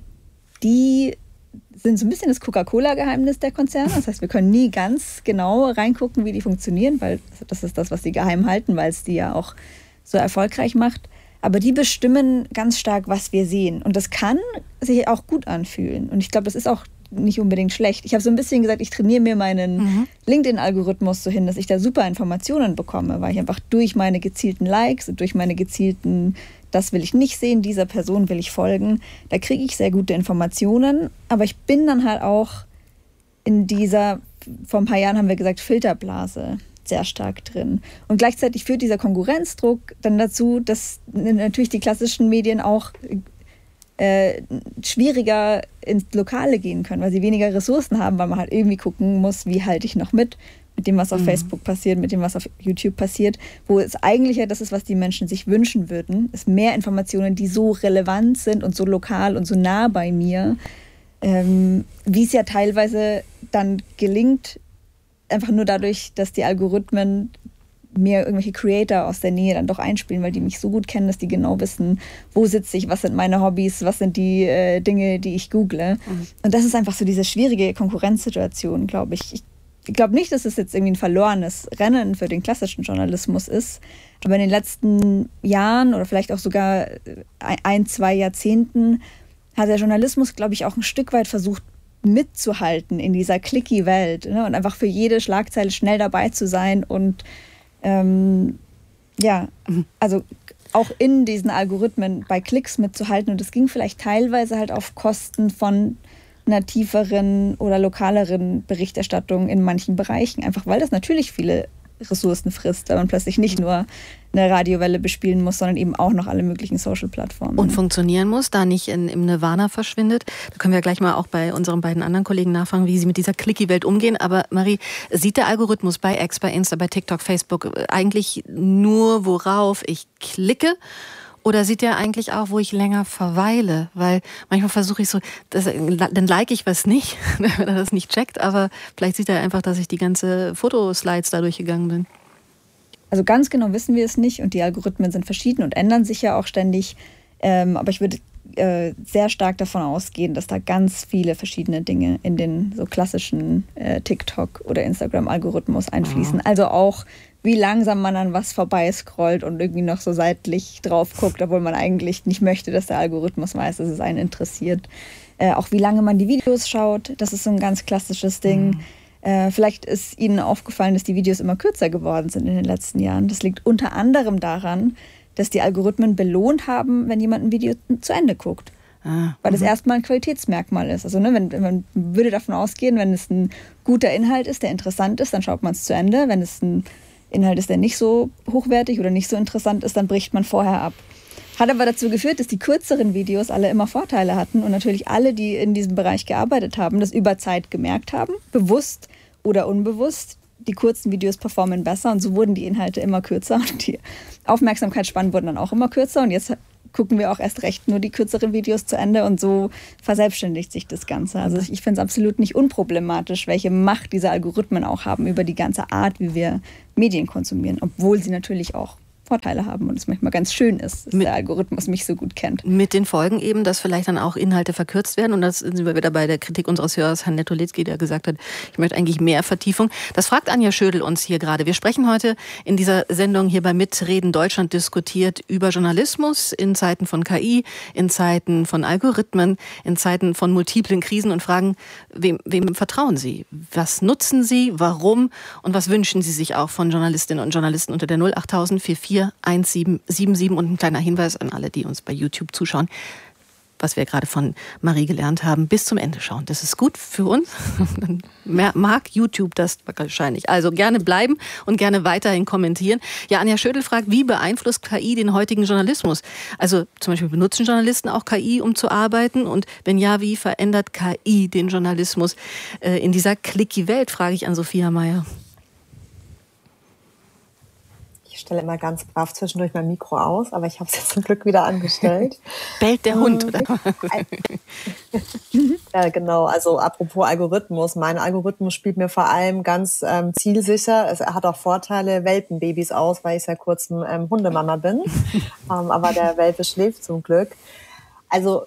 die sind so ein bisschen das Coca-Cola-Geheimnis der Konzerne. Das heißt, wir können nie ganz genau reingucken, wie die funktionieren, weil das ist das, was sie geheim halten, weil es die ja auch so erfolgreich macht. Aber die bestimmen ganz stark, was wir sehen. Und das kann sich auch gut anfühlen. Und ich glaube, das ist auch nicht unbedingt schlecht. Ich habe so ein bisschen gesagt, ich trainiere mir meinen mhm. LinkedIn-Algorithmus so hin, dass ich da super Informationen bekomme, weil ich einfach durch meine gezielten Likes und durch meine gezielten, das will ich nicht sehen, dieser Person will ich folgen, da kriege ich sehr gute Informationen, aber ich bin dann halt auch in dieser, vor ein paar Jahren haben wir gesagt, Filterblase sehr stark drin. Und gleichzeitig führt dieser Konkurrenzdruck dann dazu, dass natürlich die klassischen Medien auch Äh, schwieriger ins Lokale gehen können, weil sie weniger Ressourcen haben, weil man halt irgendwie gucken muss, wie halte ich noch mit, mit dem, was auf mhm. Facebook passiert, mit dem, was auf YouTube passiert, wo es eigentlich ja das ist, was die Menschen sich wünschen würden, ist mehr Informationen, die so relevant sind und so lokal und so nah bei mir, ähm, wie es ja teilweise dann gelingt, einfach nur dadurch, dass die Algorithmen mir irgendwelche Creator aus der Nähe dann doch einspielen, weil die mich so gut kennen, dass die genau wissen, wo sitze ich, was sind meine Hobbys, was sind die äh, Dinge, die ich google. Mhm. Und das ist einfach so diese schwierige Konkurrenzsituation, glaube ich. Ich glaube nicht, dass es jetzt irgendwie ein verlorenes Rennen für den klassischen Journalismus ist, aber in den letzten Jahren oder vielleicht auch sogar ein, zwei Jahrzehnten hat der Journalismus, glaube ich, auch ein Stück weit versucht, mitzuhalten in dieser clicky Welt, ne? Und einfach für jede Schlagzeile schnell dabei zu sein und Ähm, ja, also auch in diesen Algorithmen bei Klicks mitzuhalten. Und das ging vielleicht teilweise halt auf Kosten von einer tieferen oder lokaleren Berichterstattung in manchen Bereichen. Einfach weil das natürlich viele Ressourcen frisst, weil man plötzlich nicht nur eine Radiowelle bespielen muss, sondern eben auch noch alle möglichen Social-Plattformen. Und funktionieren muss, da nicht in, im Nirvana verschwindet. Da können wir gleich mal auch bei unseren beiden anderen Kollegen nachfragen, wie sie mit dieser Clicky-Welt umgehen. Aber Marie, sieht der Algorithmus bei X, bei Insta, bei TikTok, Facebook eigentlich nur, worauf ich klicke? Oder sieht der eigentlich auch, wo ich länger verweile? Weil manchmal versuche ich so, das, dann like ich was nicht, wenn er das nicht checkt. Aber vielleicht sieht er einfach, dass ich die ganze Fotoslides da durchgegangen bin. Also ganz genau wissen wir es nicht und die Algorithmen sind verschieden und ändern sich ja auch ständig. Ähm, aber ich würde äh, sehr stark davon ausgehen, dass da ganz viele verschiedene Dinge in den so klassischen äh, TikTok- oder Instagram-Algorithmus einfließen. Mhm. Also auch, wie langsam man an was vorbei scrollt und irgendwie noch so seitlich drauf guckt, obwohl man eigentlich nicht möchte, dass der Algorithmus weiß, dass es einen interessiert. Äh, auch wie lange man die Videos schaut, das ist so ein ganz klassisches Ding. Mhm. Äh, vielleicht ist Ihnen aufgefallen, dass die Videos immer kürzer geworden sind in den letzten Jahren. Das liegt unter anderem daran, dass die Algorithmen belohnt haben, wenn jemand ein Video zu Ende guckt. Ah, weil das erstmal ein Qualitätsmerkmal ist. Also ne, wenn, wenn man würde davon ausgehen, wenn es ein guter Inhalt ist, der interessant ist, dann schaut man es zu Ende. Wenn es ein Inhalt ist, der nicht so hochwertig oder nicht so interessant ist, dann bricht man vorher ab. Hat aber dazu geführt, dass die kürzeren Videos alle immer Vorteile hatten und natürlich alle, die in diesem Bereich gearbeitet haben, das über Zeit gemerkt haben, bewusst oder unbewusst. Die kurzen Videos performen besser und so wurden die Inhalte immer kürzer und die Aufmerksamkeitsspannen wurden dann auch immer kürzer und jetzt gucken wir auch erst recht nur die kürzeren Videos zu Ende und so verselbstständigt sich das Ganze. Also ich finde es absolut nicht unproblematisch, welche Macht diese Algorithmen auch haben über die ganze Art, wie wir Medien konsumieren, obwohl sie natürlich auch Vorteile haben und es manchmal ganz schön ist, dass mit, der Algorithmus mich so gut kennt. Mit den Folgen eben, dass vielleicht dann auch Inhalte verkürzt werden und das sind wir wieder bei der Kritik unseres Hörers, Herrn Netolitzki, der gesagt hat, ich möchte eigentlich mehr Vertiefung. Das fragt Anja Schödel uns hier gerade. Wir sprechen heute in dieser Sendung hier bei Mitreden Deutschland diskutiert über Journalismus in Zeiten von K I, in Zeiten von Algorithmen, in Zeiten von multiplen Krisen und fragen, wem, wem vertrauen Sie? Was nutzen Sie? Warum? Und was wünschen Sie sich auch von Journalistinnen und Journalisten unter der null acht null vier vier eins sieben sieben sieben und ein kleiner Hinweis an alle, die uns bei YouTube zuschauen, was wir gerade von Marie gelernt haben, bis zum Ende schauen. Das ist gut für uns. Dann mag YouTube das wahrscheinlich. Also gerne bleiben und gerne weiterhin kommentieren. Ja, Anja Schödel fragt, wie beeinflusst K I den heutigen Journalismus? Also zum Beispiel benutzen Journalisten auch K I, um zu arbeiten? Und wenn ja, wie verändert K I den Journalismus äh, in dieser Clicky-Welt, frage ich an Sophia Meyer. Ich stelle immer ganz brav zwischendurch mein Mikro aus, aber ich habe es jetzt zum Glück wieder angestellt. Bellt der Hund, oder? Ja, genau. Also apropos Algorithmus. Mein Algorithmus spielt mir vor allem ganz ähm, zielsicher. Es hat auch Vorteile, Welpenbabys aus, weil ich seit kurzem ähm, Hundemama bin. ähm, aber der Welpe schläft zum Glück. Also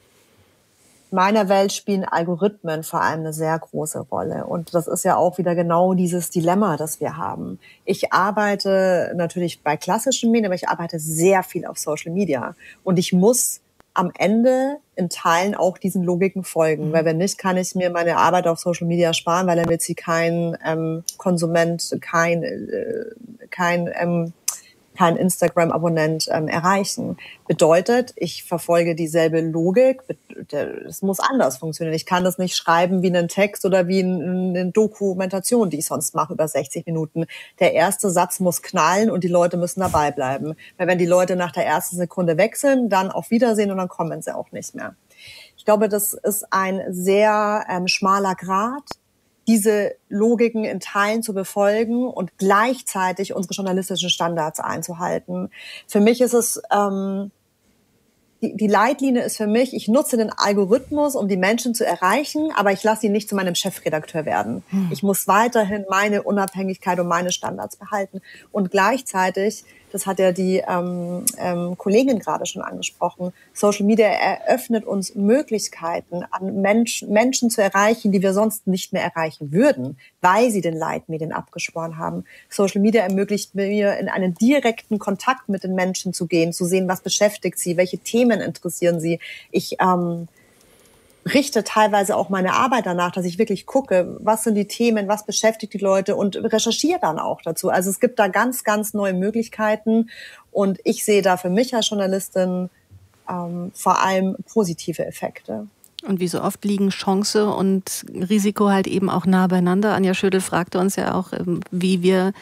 in meiner Welt spielen Algorithmen vor allem eine sehr große Rolle. Und das ist ja auch wieder genau dieses Dilemma, das wir haben. Ich arbeite natürlich bei klassischen Medien, aber ich arbeite sehr viel auf Social Media. Und ich muss am Ende in Teilen auch diesen Logiken folgen. Mhm. Weil wenn nicht, kann ich mir meine Arbeit auf Social Media sparen, weil damit sie kein ähm, Konsument, kein, äh, kein ähm, kein Instagram-Abonnent ähm, erreichen. Bedeutet, ich verfolge dieselbe Logik. Es muss anders funktionieren. Ich kann das nicht schreiben wie einen Text oder wie eine Dokumentation, die ich sonst mache über sechzig Minuten. Der erste Satz muss knallen und die Leute müssen dabei bleiben. Weil wenn die Leute nach der ersten Sekunde wechseln, dann auf Wiedersehen und dann kommen sie auch nicht mehr. Ich glaube, das ist ein sehr ähm, schmaler Grat, diese Logiken in Teilen zu befolgen und gleichzeitig unsere journalistischen Standards einzuhalten. Für mich ist es, ähm, die, die Leitlinie ist für mich, ich nutze den Algorithmus, um die Menschen zu erreichen, aber ich lasse ihn nicht zu meinem Chefredakteur werden. Hm. Ich muss weiterhin meine Unabhängigkeit und meine Standards behalten. Und gleichzeitig, das hat ja die ähm, ähm, Kollegin gerade schon angesprochen, Social Media eröffnet uns Möglichkeiten, an Mensch, Menschen zu erreichen, die wir sonst nicht mehr erreichen würden, weil sie den Leitmedien abgeschworen haben. Social Media ermöglicht mir, in einen direkten Kontakt mit den Menschen zu gehen, zu sehen, was beschäftigt sie, welche Themen interessieren sie. Ich ähm, richte teilweise auch meine Arbeit danach, dass ich wirklich gucke, was sind die Themen, was beschäftigt die Leute und recherchiere dann auch dazu. Also es gibt da ganz, ganz neue Möglichkeiten und ich sehe da für mich als Journalistin ähm, vor allem positive Effekte. Und wie so oft liegen Chance und Risiko halt eben auch nah beieinander. Anja Schödel fragte uns ja auch, wie wir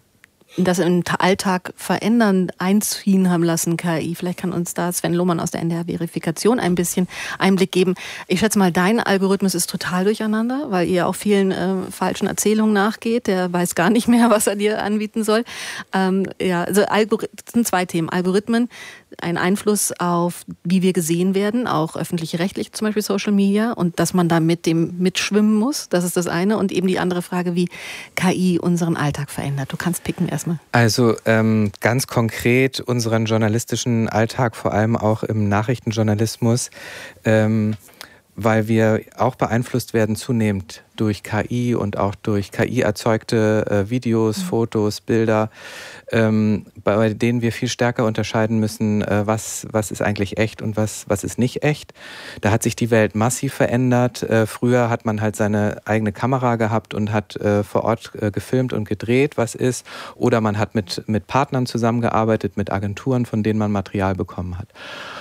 das im Alltag verändern, einziehen haben lassen, K I. Vielleicht kann uns da Sven Lohmann aus der N D R-Verifikation ein bisschen Einblick geben. Ich schätze mal, dein Algorithmus ist total durcheinander, weil ihr auch vielen äh, falschen Erzählungen nachgeht. Der weiß gar nicht mehr, was er dir anbieten soll. Ähm, ja, also Algorith- das sind zwei Themen. Algorithmen, ein Einfluss auf, wie wir gesehen werden, auch öffentlich-rechtlich, zum Beispiel Social Media, und dass man da mit dem mitschwimmen muss. Das ist das eine. Und eben die andere Frage, wie K I unseren Alltag verändert. Du kannst picken erstmal. Also ähm, ganz konkret unseren journalistischen Alltag, vor allem auch im Nachrichtenjournalismus, ähm, weil wir auch beeinflusst werden zunehmend durch K I und auch durch K I erzeugte äh, Videos, mhm. Fotos, Bilder, ähm, bei denen wir viel stärker unterscheiden müssen, äh, was, was ist eigentlich echt und was, was ist nicht echt. Da hat sich die Welt massiv verändert. Äh, früher hat man halt seine eigene Kamera gehabt und hat äh, vor Ort äh, gefilmt und gedreht, was ist. Oder man hat mit, mit Partnern zusammengearbeitet, mit Agenturen, von denen man Material bekommen hat.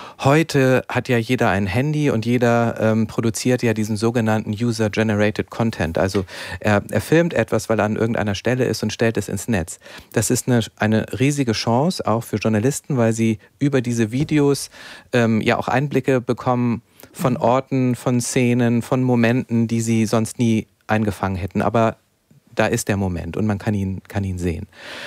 Heute hat ja jeder ein Handy und jeder ähm, produziert ja diesen sogenannten User-Generated Content. Also er, er filmt etwas, weil er an irgendeiner Stelle ist und stellt es ins Netz. Das ist eine, eine riesige Chance, auch für Journalisten, weil sie über diese Videos ähm, ja auch Einblicke bekommen von Orten, von Szenen, von Momenten, die sie sonst nie eingefangen hätten. Aber da ist der Moment und man kann ihn, kann ihn sehen.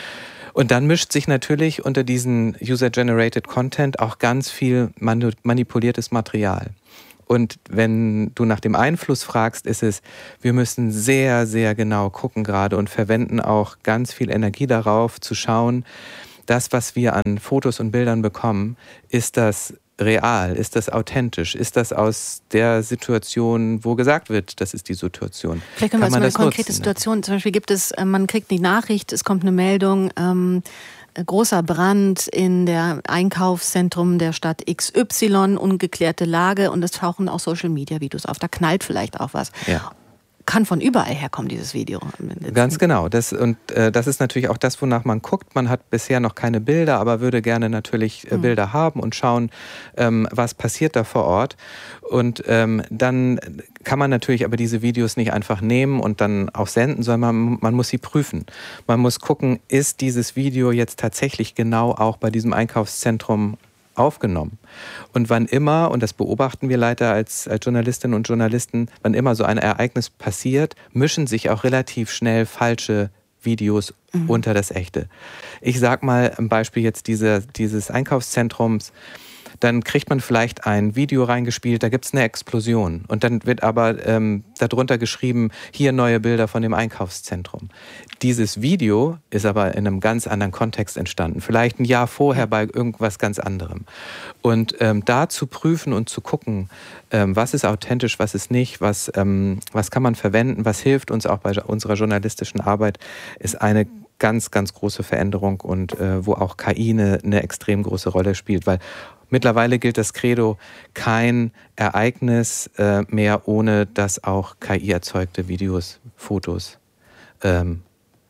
Und dann mischt sich natürlich unter diesen User-Generated Content auch ganz viel manipuliertes Material. Und wenn du nach dem Einfluss fragst, ist es, wir müssen sehr, sehr genau gucken gerade und verwenden auch ganz viel Energie darauf, zu schauen, das, was wir an Fotos und Bildern bekommen, ist das real? Ist das authentisch? Ist das aus der Situation, wo gesagt wird, das ist die Situation? Vielleicht können wir mal eine konkrete Situation, zum Beispiel gibt es, man kriegt die Nachricht, es kommt eine Meldung, ähm, großer Brand in der Einkaufszentrum der Stadt X Y, ungeklärte Lage und es tauchen auch Social-Media-Videos auf. Da knallt vielleicht auch was. Ja. Kann von überall herkommen, dieses Video. Ganz genau. Das, und äh, das ist natürlich auch das, wonach man guckt. Man hat bisher noch keine Bilder, aber würde gerne natürlich äh, Bilder mhm. haben und schauen, ähm, was passiert da vor Ort. Und ähm, dann kann man natürlich aber diese Videos nicht einfach nehmen und dann auch senden, sondern man, man muss sie prüfen. Man muss gucken, ist dieses Video jetzt tatsächlich genau auch bei diesem Einkaufszentrum aufgenommen. Und wann immer, und das beobachten wir leider als, als Journalistinnen und Journalisten, wann immer so ein Ereignis passiert, mischen sich auch relativ schnell falsche Videos mhm. unter das Echte. Ich sag mal ein Beispiel jetzt diese, dieses Einkaufszentrums. Dann kriegt man vielleicht ein Video reingespielt, da gibt es eine Explosion. Und dann wird aber ähm, darunter geschrieben, hier neue Bilder von dem Einkaufszentrum. Dieses Video ist aber in einem ganz anderen Kontext entstanden. Vielleicht ein Jahr vorher bei irgendwas ganz anderem. Und ähm, da zu prüfen und zu gucken, ähm, was ist authentisch, was ist nicht, was, ähm, was kann man verwenden, was hilft uns auch bei unserer journalistischen Arbeit, ist eine ganz, ganz große Veränderung und äh, wo auch K I eine, eine extrem große Rolle spielt. Weil mittlerweile gilt das Credo, kein Ereignis äh, mehr, ohne dass auch K I-erzeugte Videos, Fotos ähm,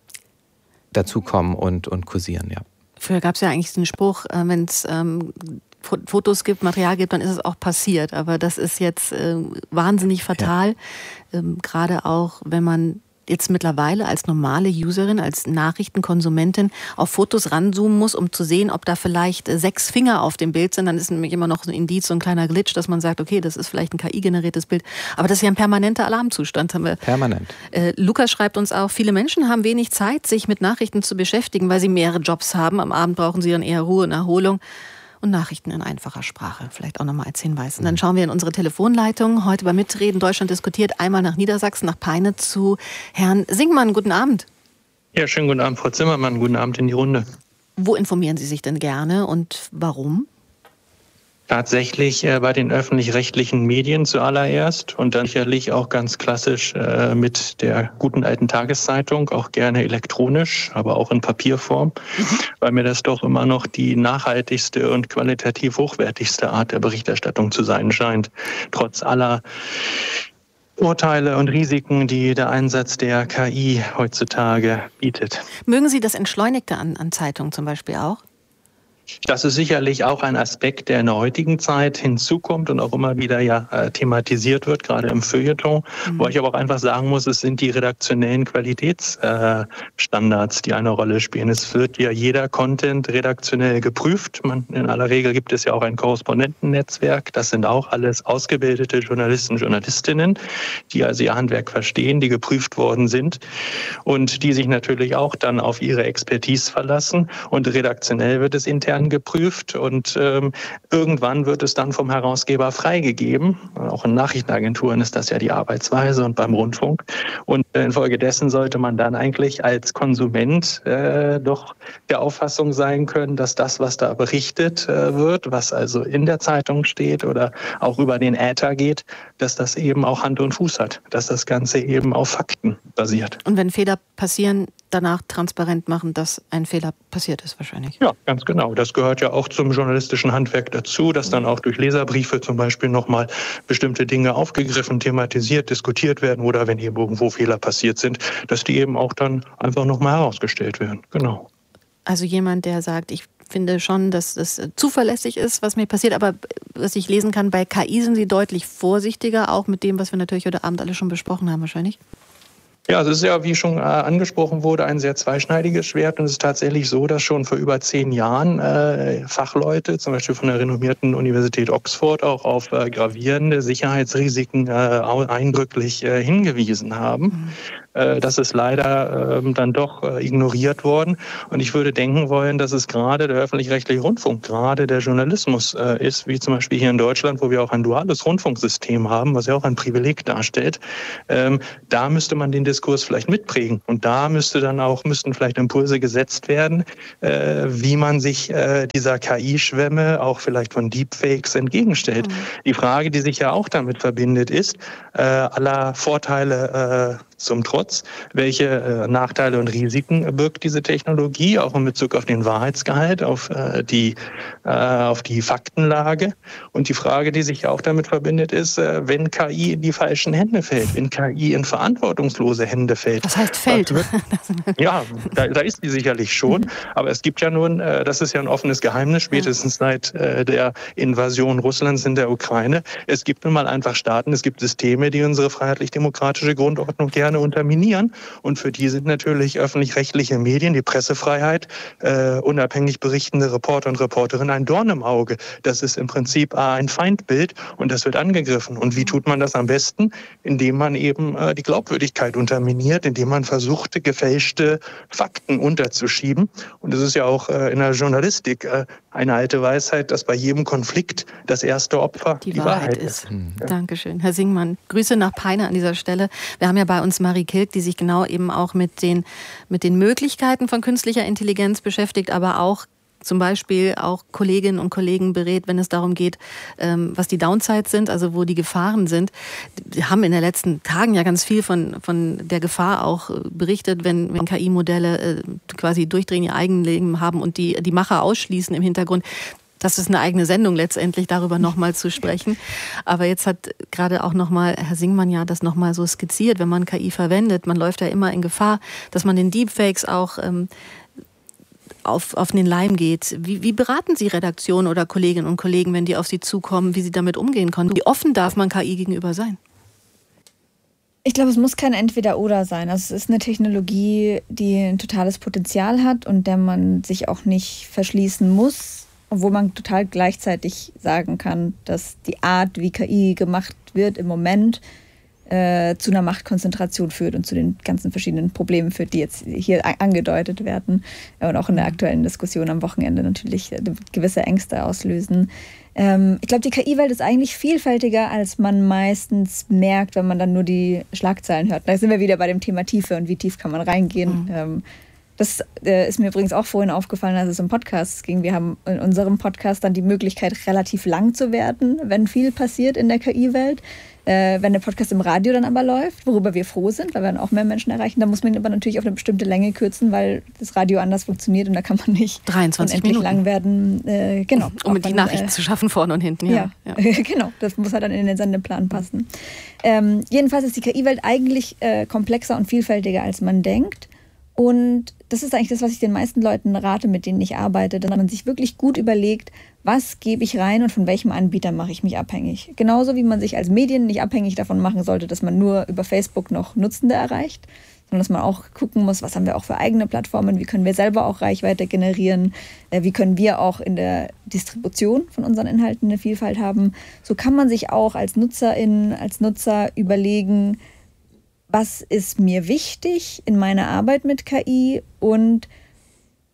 dazukommen und, und kursieren. Ja. Früher gab es ja eigentlich den Spruch, äh, wenn es ähm, Fotos gibt, Material gibt, dann ist es auch passiert. Aber das ist jetzt äh, wahnsinnig fatal, ja. ähm, gerade auch, wenn man jetzt mittlerweile als normale Userin, als Nachrichtenkonsumentin auf Fotos ranzoomen muss, um zu sehen, ob da vielleicht sechs Finger auf dem Bild sind. Dann ist nämlich immer noch so ein Indiz, so ein kleiner Glitch, dass man sagt, okay, das ist vielleicht ein K I-generiertes Bild. Aber das ist ja ein permanenter Alarmzustand. Haben wir. Permanent. Äh, Lukas schreibt uns auch, viele Menschen haben wenig Zeit, sich mit Nachrichten zu beschäftigen, weil sie mehrere Jobs haben. Am Abend brauchen sie dann eher Ruhe und Erholung. Und Nachrichten in einfacher Sprache. Vielleicht auch nochmal als Hinweis. Und dann schauen wir in unsere Telefonleitung. Heute bei Mitreden Deutschland diskutiert. Einmal nach Niedersachsen, nach Peine zu Herrn Singmann. Guten Abend. Ja, schönen guten Abend, Frau Zimmermann. Guten Abend in die Runde. Wo informieren Sie sich denn gerne und warum? Tatsächlich äh, bei den öffentlich-rechtlichen Medien zuallererst und dann sicherlich auch ganz klassisch äh, mit der guten alten Tageszeitung, auch gerne elektronisch, aber auch in Papierform, mhm. weil mir das doch immer noch die nachhaltigste und qualitativ hochwertigste Art der Berichterstattung zu sein scheint, trotz aller Urteile und Risiken, die der Einsatz der K I heutzutage bietet. Mögen Sie das Entschleunigte an, an Zeitungen zum Beispiel auch? Das ist sicherlich auch ein Aspekt, der in der heutigen Zeit hinzukommt und auch immer wieder ja äh, thematisiert wird, gerade im Feuilleton. Mhm. Wo ich aber auch einfach sagen muss, es sind die redaktionellen Qualitätsstandards, äh, die eine Rolle spielen. Es wird ja jeder Content redaktionell geprüft. Man, in aller Regel gibt es ja auch ein Korrespondentennetzwerk. Das sind auch alles ausgebildete Journalisten, Journalistinnen, die also ihr Handwerk verstehen, die geprüft worden sind und die sich natürlich auch dann auf ihre Expertise verlassen. Und redaktionell wird es intern dann geprüft und ähm, irgendwann wird es dann vom Herausgeber freigegeben. Auch in Nachrichtenagenturen ist das ja die Arbeitsweise und beim Rundfunk. Und äh, infolgedessen sollte man dann eigentlich als Konsument äh, doch der Auffassung sein können, dass das, was da berichtet äh, wird, was also in der Zeitung steht oder auch über den Äther geht, dass das eben auch Hand und Fuß hat, dass das Ganze eben auf Fakten basiert. Und wenn Fehler passieren, danach transparent machen, dass ein Fehler passiert ist wahrscheinlich. Ja, ganz genau. Das gehört ja auch zum journalistischen Handwerk dazu, dass dann auch durch Leserbriefe zum Beispiel nochmal bestimmte Dinge aufgegriffen, thematisiert, diskutiert werden oder wenn eben irgendwo Fehler passiert sind, dass die eben auch dann einfach nochmal herausgestellt werden. Genau. Also jemand, der sagt, ich finde schon, dass es zuverlässig ist, was mir passiert, aber was ich lesen kann, bei K I sind Sie deutlich vorsichtiger, auch mit dem, was wir natürlich heute Abend alle schon besprochen haben wahrscheinlich. Ja, es ist ja, wie schon äh, angesprochen wurde, ein sehr zweischneidiges Schwert. Und es ist tatsächlich so, dass schon vor über zehn Jahren äh, Fachleute, zum Beispiel von der renommierten Universität Oxford, auch auf äh, gravierende Sicherheitsrisiken äh, eindrücklich äh, hingewiesen haben. Mhm. Das ist leider ähm, dann doch äh, ignoriert worden. Und ich würde denken wollen, dass es gerade der öffentlich-rechtliche Rundfunk, gerade der Journalismus äh, ist, wie zum Beispiel hier in Deutschland, wo wir auch ein duales Rundfunksystem haben, was ja auch ein Privileg darstellt. Ähm, da müsste man den Diskurs vielleicht mitprägen. Und da müsste dann auch, müssten vielleicht Impulse gesetzt werden, äh, wie man sich äh, dieser K I-Schwemme, auch vielleicht von Deepfakes, entgegenstellt. Mhm. Die Frage, die sich ja auch damit verbindet, ist, äh, aller Vorteile äh, zum Trotz, welche äh, Nachteile und Risiken birgt diese Technologie, auch in Bezug auf den Wahrheitsgehalt, auf, äh, die, äh, auf die Faktenlage. Und die Frage, die sich auch damit verbindet, ist, äh, wenn K I in die falschen Hände fällt, wenn K I in verantwortungslose Hände fällt. Was heißt fällt? Wird, ja, da, da ist die sicherlich schon. Aber es gibt ja nun, äh, das ist ja ein offenes Geheimnis, spätestens seit äh, der Invasion Russlands in der Ukraine. Es gibt nun mal einfach Staaten, es gibt Systeme, die unsere freiheitlich-demokratische Grundordnung gerne unterminieren. Und für die sind natürlich öffentlich-rechtliche Medien, die Pressefreiheit, äh, unabhängig berichtende Reporter und Reporterinnen ein Dorn im Auge. Das ist im Prinzip ein Feindbild und das wird angegriffen. Und wie tut man das am besten? Indem man eben äh, die Glaubwürdigkeit unterminiert, indem man versucht, gefälschte Fakten unterzuschieben. Und es ist ja auch äh, in der Journalistik äh, eine alte Weisheit, dass bei jedem Konflikt das erste Opfer die, die Wahrheit, Wahrheit ist. ist. Mhm. Ja. Dankeschön. Herr Singmann, Grüße nach Peine an dieser Stelle. Wir haben ja bei uns Marie Kilk, die sich genau eben auch mit den, mit den Möglichkeiten von künstlicher Intelligenz beschäftigt, aber auch zum Beispiel auch Kolleginnen und Kollegen berät, wenn es darum geht, was die Downsides sind, also wo die Gefahren sind. Wir haben in den letzten Tagen ja ganz viel von, von der Gefahr auch berichtet, wenn, wenn K I-Modelle quasi durchdrehen, ihr Eigenleben haben und die, die Macher ausschließen im Hintergrund. Das ist eine eigene Sendung letztendlich, darüber nochmal zu sprechen. Aber jetzt hat gerade auch nochmal Herr Singmann ja das nochmal so skizziert, wenn man K I verwendet, man läuft ja immer in Gefahr, dass man den Deepfakes auch ähm, auf, auf den Leim geht. Wie, wie beraten Sie Redaktionen oder Kolleginnen und Kollegen, wenn die auf Sie zukommen, wie sie damit umgehen können? Wie offen darf man K I gegenüber sein? Ich glaube, es muss kein Entweder-Oder sein. Also es ist eine Technologie, die ein totales Potenzial hat und der man sich auch nicht verschließen muss. Obwohl man total gleichzeitig sagen kann, dass die Art, wie K I gemacht wird im Moment, äh, zu einer Machtkonzentration führt und zu den ganzen verschiedenen Problemen führt, die jetzt hier angedeutet werden und auch in der aktuellen Diskussion am Wochenende natürlich gewisse Ängste auslösen. Ähm, ich glaube, die K I-Welt ist eigentlich vielfältiger, als man meistens merkt, wenn man dann nur die Schlagzeilen hört. Da sind wir wieder bei dem Thema Tiefe und wie tief kann man reingehen. Mhm. Ähm, Das äh, ist mir übrigens auch vorhin aufgefallen, als es um Podcasts ging. Wir haben in unserem Podcast dann die Möglichkeit, relativ lang zu werden, wenn viel passiert in der K I-Welt. Äh, wenn der Podcast im Radio dann aber läuft, worüber wir froh sind, weil wir dann auch mehr Menschen erreichen, dann muss man ihn aber natürlich auf eine bestimmte Länge kürzen, weil das Radio anders funktioniert und da kann man nicht dreiundzwanzig unendlich Minuten lang werden. Äh, genau, um die Nachrichten äh, zu schaffen, vorne und hinten. Ja, ja, ja. Genau, das muss halt dann in den Sendeplan passen. Ähm, jedenfalls ist die K I-Welt eigentlich äh, komplexer und vielfältiger, als man denkt. Und das ist eigentlich das, was ich den meisten Leuten rate, mit denen ich arbeite, dass man sich wirklich gut überlegt, was gebe ich rein und von welchem Anbieter mache ich mich abhängig. Genauso wie man sich als Medien nicht abhängig davon machen sollte, dass man nur über Facebook noch Nutzende erreicht, sondern dass man auch gucken muss, was haben wir auch für eigene Plattformen, wie können wir selber auch Reichweite generieren, wie können wir auch in der Distribution von unseren Inhalten eine Vielfalt haben. So kann man sich auch als Nutzerin, als Nutzer überlegen, was ist mir wichtig in meiner Arbeit mit K I und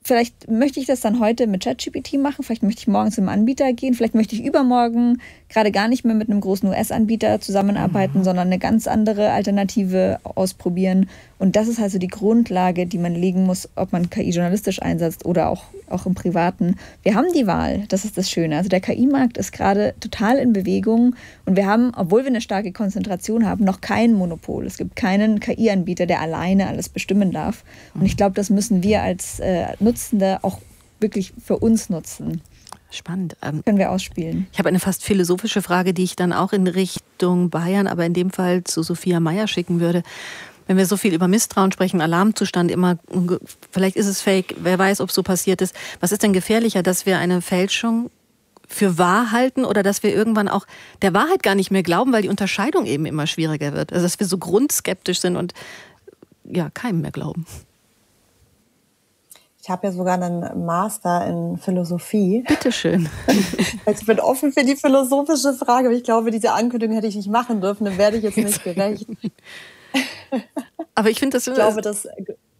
vielleicht möchte ich das dann heute mit ChatGPT machen, vielleicht möchte ich morgen zum Anbieter gehen, vielleicht möchte ich übermorgen gerade gar nicht mehr mit einem großen U S-Anbieter zusammenarbeiten, mhm. sondern eine ganz andere Alternative ausprobieren. Und das ist also die Grundlage, die man legen muss, ob man K I journalistisch einsetzt oder auch, auch im Privaten. Wir haben die Wahl, das ist das Schöne. Also der K I-Markt ist gerade total in Bewegung und wir haben, obwohl wir eine starke Konzentration haben, noch kein Monopol. Es gibt keinen K I-Anbieter, der alleine alles bestimmen darf. Und ich glaube, das müssen wir als äh, Nutzende auch wirklich für uns nutzen. Spannend. Ähm, Können wir ausspielen. Ich habe eine fast philosophische Frage, die ich dann auch in Richtung Bayern, aber in dem Fall zu Sophia Mayer schicken würde. Wenn wir so viel über Misstrauen sprechen, Alarmzustand immer, vielleicht ist es fake, wer weiß, ob es so passiert ist. Was ist denn gefährlicher, dass wir eine Fälschung für wahr halten oder dass wir irgendwann auch der Wahrheit gar nicht mehr glauben, weil die Unterscheidung eben immer schwieriger wird? Also dass wir so grundskeptisch sind und ja, keinem mehr glauben. Ich habe ja sogar einen Master in Philosophie. Bitteschön. Also ich bin offen für die philosophische Frage, aber ich glaube, diese Ankündigung hätte ich nicht machen dürfen, dann werde ich jetzt nicht gerecht. Aber ich finde das, ich glaube, das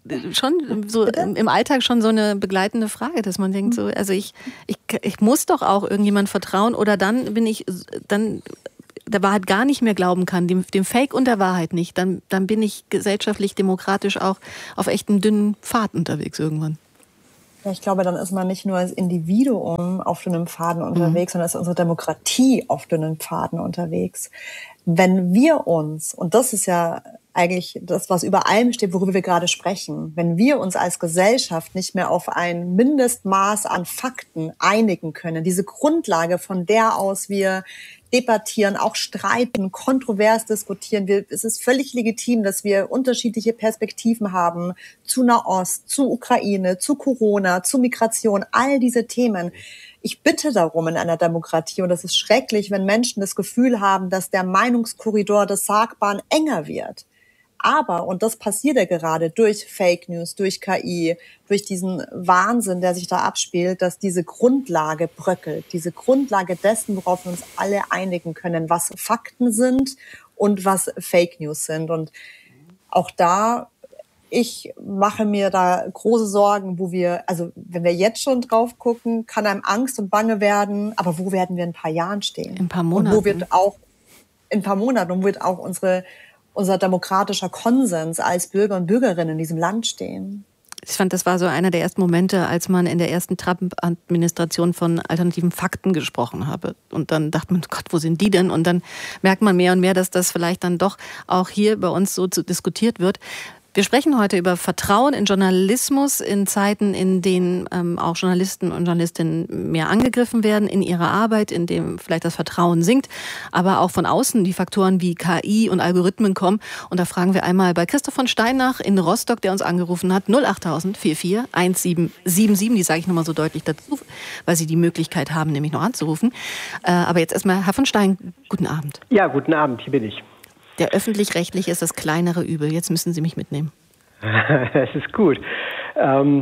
schon so im Alltag schon so eine begleitende Frage, dass man denkt, so, also ich, ich, ich muss doch auch irgendjemand vertrauen oder dann bin ich, dann der Wahrheit gar nicht mehr glauben kann, dem, dem Fake und der Wahrheit nicht, dann, dann bin ich gesellschaftlich, demokratisch auch auf echt einem dünnen Pfad unterwegs irgendwann. Ja, ich glaube, dann ist man nicht nur als Individuum auf dünnen Pfaden unterwegs, mhm. sondern ist unsere Demokratie auf dünnen Pfaden unterwegs. Wenn wir uns, und das ist ja eigentlich das, was über allem steht, worüber wir gerade sprechen, wenn wir uns als Gesellschaft nicht mehr auf ein Mindestmaß an Fakten einigen können, diese Grundlage, von der aus wir debattieren, auch streiten, kontrovers diskutieren. Wir, es ist völlig legitim, dass wir unterschiedliche Perspektiven haben zu Nahost, zu Ukraine, zu Corona, zu Migration, all diese Themen. Ich bitte darum in einer Demokratie, und das ist schrecklich, wenn Menschen das Gefühl haben, dass der Meinungskorridor des Sagbaren enger wird. Aber, und das passiert ja gerade durch Fake News, durch K I, durch diesen Wahnsinn, der sich da abspielt, dass diese Grundlage bröckelt, diese Grundlage dessen, worauf wir uns alle einigen können, was Fakten sind und was Fake News sind. Und auch da, ich mache mir da große Sorgen, wo wir, also wenn wir jetzt schon drauf gucken, kann einem Angst und Bange werden, aber wo werden wir in ein paar Jahren stehen? In ein paar Monaten. Und wo wird auch, in ein paar Monaten, und wo wird auch unsere unser demokratischer Konsens als Bürger und Bürgerinnen in diesem Land stehen. Ich fand, das war so einer der ersten Momente, als man in der ersten Trump-Administration von alternativen Fakten gesprochen habe. Und dann dachte man, Gott, wo sind die denn? Und dann merkt man mehr und mehr, dass das vielleicht dann doch auch hier bei uns so diskutiert wird. Wir sprechen heute über Vertrauen in Journalismus in Zeiten, in denen ähm, auch Journalisten und Journalistinnen mehr angegriffen werden in ihrer Arbeit, in dem vielleicht das Vertrauen sinkt, aber auch von außen die Faktoren wie K I und Algorithmen kommen. Und da fragen wir einmal bei Christoph von Stein nach in Rostock, der uns angerufen hat, null acht null null vier vier eins sieben sieben sieben. Die sage ich nochmal so deutlich dazu, weil Sie die Möglichkeit haben, nämlich noch anzurufen. Äh, aber jetzt erstmal, Herr von Stein, guten Abend. Ja, guten Abend, hier bin ich. Der öffentlich-rechtliche ist das kleinere Übel. Jetzt müssen Sie mich mitnehmen. Das ist gut. Ähm,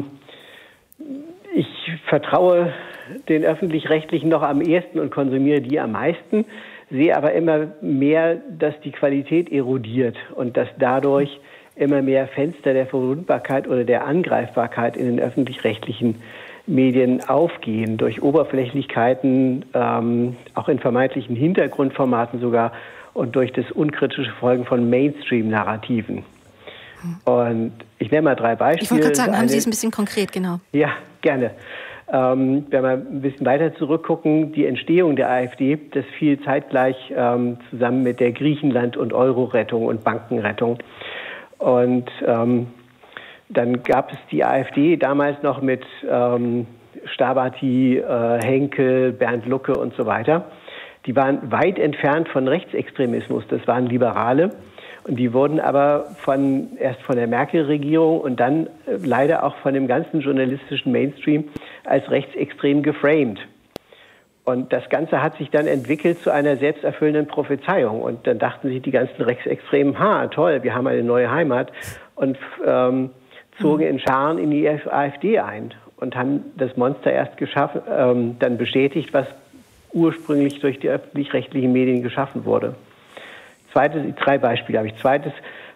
ich vertraue den öffentlich-rechtlichen noch am ehesten und konsumiere die am meisten, sehe aber immer mehr, dass die Qualität erodiert und dass dadurch immer mehr Fenster der Verwundbarkeit oder der Angreifbarkeit in den öffentlich-rechtlichen Medien aufgehen, durch Oberflächlichkeiten, ähm, auch in vermeintlichen Hintergrundformaten sogar, und durch das unkritische Folgen von Mainstream-Narrativen. Und ich nenne mal drei Beispiele. Ich wollte gerade sagen, Eine, haben Sie es ein bisschen konkret, genau. Ja, gerne. Ähm, wenn wir ein bisschen weiter zurückgucken, die Entstehung der AfD, das fiel zeitgleich ähm, zusammen mit der Griechenland- und Euro-Rettung und Bankenrettung. Und ähm, dann gab es die AfD damals noch mit ähm, Stabati, äh, Henkel, Bernd Lucke und so weiter. Die waren weit entfernt von Rechtsextremismus, das waren Liberale. Und die wurden aber von, erst von der Merkel-Regierung und dann äh, leider auch von dem ganzen journalistischen Mainstream als rechtsextrem geframed. Und das Ganze hat sich dann entwickelt zu einer selbsterfüllenden Prophezeiung. Und dann dachten sich die ganzen Rechtsextremen, ha, toll, wir haben eine neue Heimat. Und ähm, zogen in Scharen in die AfD ein und haben das Monster erst geschaffen, ähm, dann bestätigt, was ursprünglich durch die öffentlich-rechtlichen Medien geschaffen wurde. Zweites, drei Beispiele habe ich. Zweites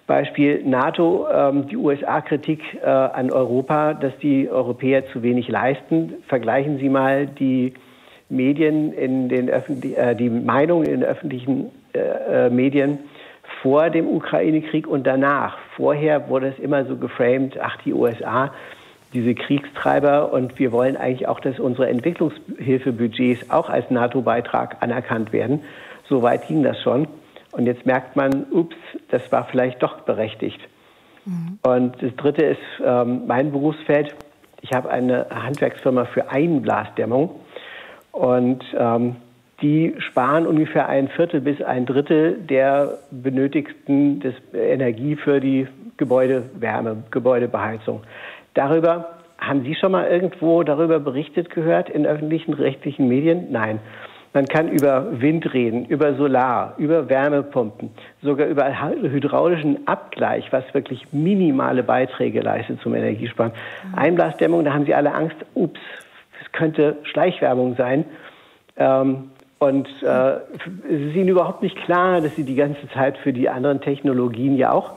Beispiel NATO, ähm, die U S A-Kritik äh, an Europa, dass die Europäer zu wenig leisten. Vergleichen Sie mal die Medien in den öffentlich, äh, die Meinung in den öffentlichen äh, äh, Medien vor dem Ukraine-Krieg und danach. Vorher wurde es immer so geframed, ach, die U S A, diese Kriegstreiber, und wir wollen eigentlich auch, dass unsere Entwicklungshilfebudgets auch als NATO-Beitrag anerkannt werden. So weit ging das schon. Und jetzt merkt man, ups, das war vielleicht doch berechtigt. Mhm. Und das Dritte ist ähm, mein Berufsfeld. Ich habe eine Handwerksfirma für Einblasdämmung. Und ähm, die sparen ungefähr ein Viertel bis ein Drittel der benötigten des Energie für die Gebäudewärme, Gebäudebeheizung. Darüber, haben Sie schon mal irgendwo darüber berichtet gehört in öffentlichen, rechtlichen Medien? Nein. Man kann über Wind reden, über Solar, über Wärmepumpen, sogar über hydraulischen Abgleich, was wirklich minimale Beiträge leistet zum Energiesparen. Mhm. Einblasdämmung, da haben Sie alle Angst, ups, es könnte Schleichwerbung sein. Ähm, und äh, es ist Ihnen überhaupt nicht klar, dass Sie die ganze Zeit für die anderen Technologien ja auch,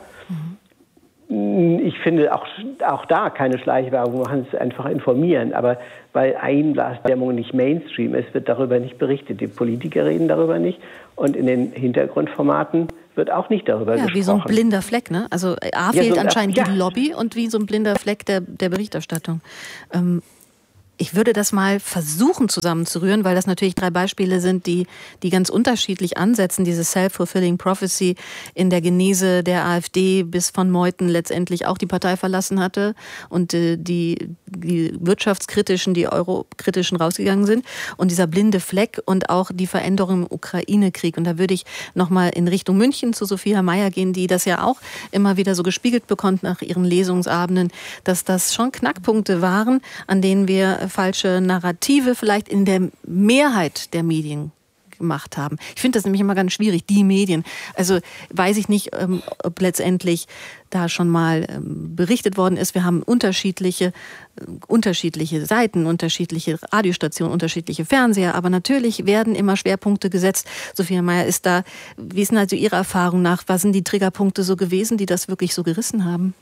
mhm. ich finde auch, auch da keine Schleichwerbung machen, es einfach informieren. Aber weil Einblasdämmung nicht Mainstream ist, wird darüber nicht berichtet. Die Politiker reden darüber nicht und in den Hintergrundformaten wird auch nicht darüber ja, gesprochen. Wie so ein blinder Fleck, ne? Also A ja, fehlt so, anscheinend ja. die Lobby und wie so ein blinder Fleck der, der Berichterstattung. Ähm, Ich würde das mal versuchen zusammenzurühren, weil das natürlich drei Beispiele sind, die, die ganz unterschiedlich ansetzen. Diese Self-Fulfilling Prophecy in der Genese der AfD, bis von Meuthen letztendlich auch die Partei verlassen hatte und äh, die, die Wirtschaftskritischen, die Eurokritischen rausgegangen sind. Und dieser blinde Fleck und auch die Veränderung im Ukraine-Krieg. Und da würde ich nochmal in Richtung München zu Sophia Mayer gehen, die das ja auch immer wieder so gespiegelt bekommt nach ihren Lesungsabenden, dass das schon Knackpunkte waren, an denen wir falsche Narrative vielleicht in der Mehrheit der Medien gemacht haben. Ich finde das nämlich immer ganz schwierig, die Medien. Also weiß ich nicht, ob letztendlich da schon mal berichtet worden ist. Wir haben unterschiedliche, unterschiedliche Seiten, unterschiedliche Radiostationen, unterschiedliche Fernseher, aber natürlich werden immer Schwerpunkte gesetzt. Sophia Mayer, ist da, wie ist denn also Ihrer Erfahrung nach, was sind die Triggerpunkte so gewesen, die das wirklich so gerissen haben?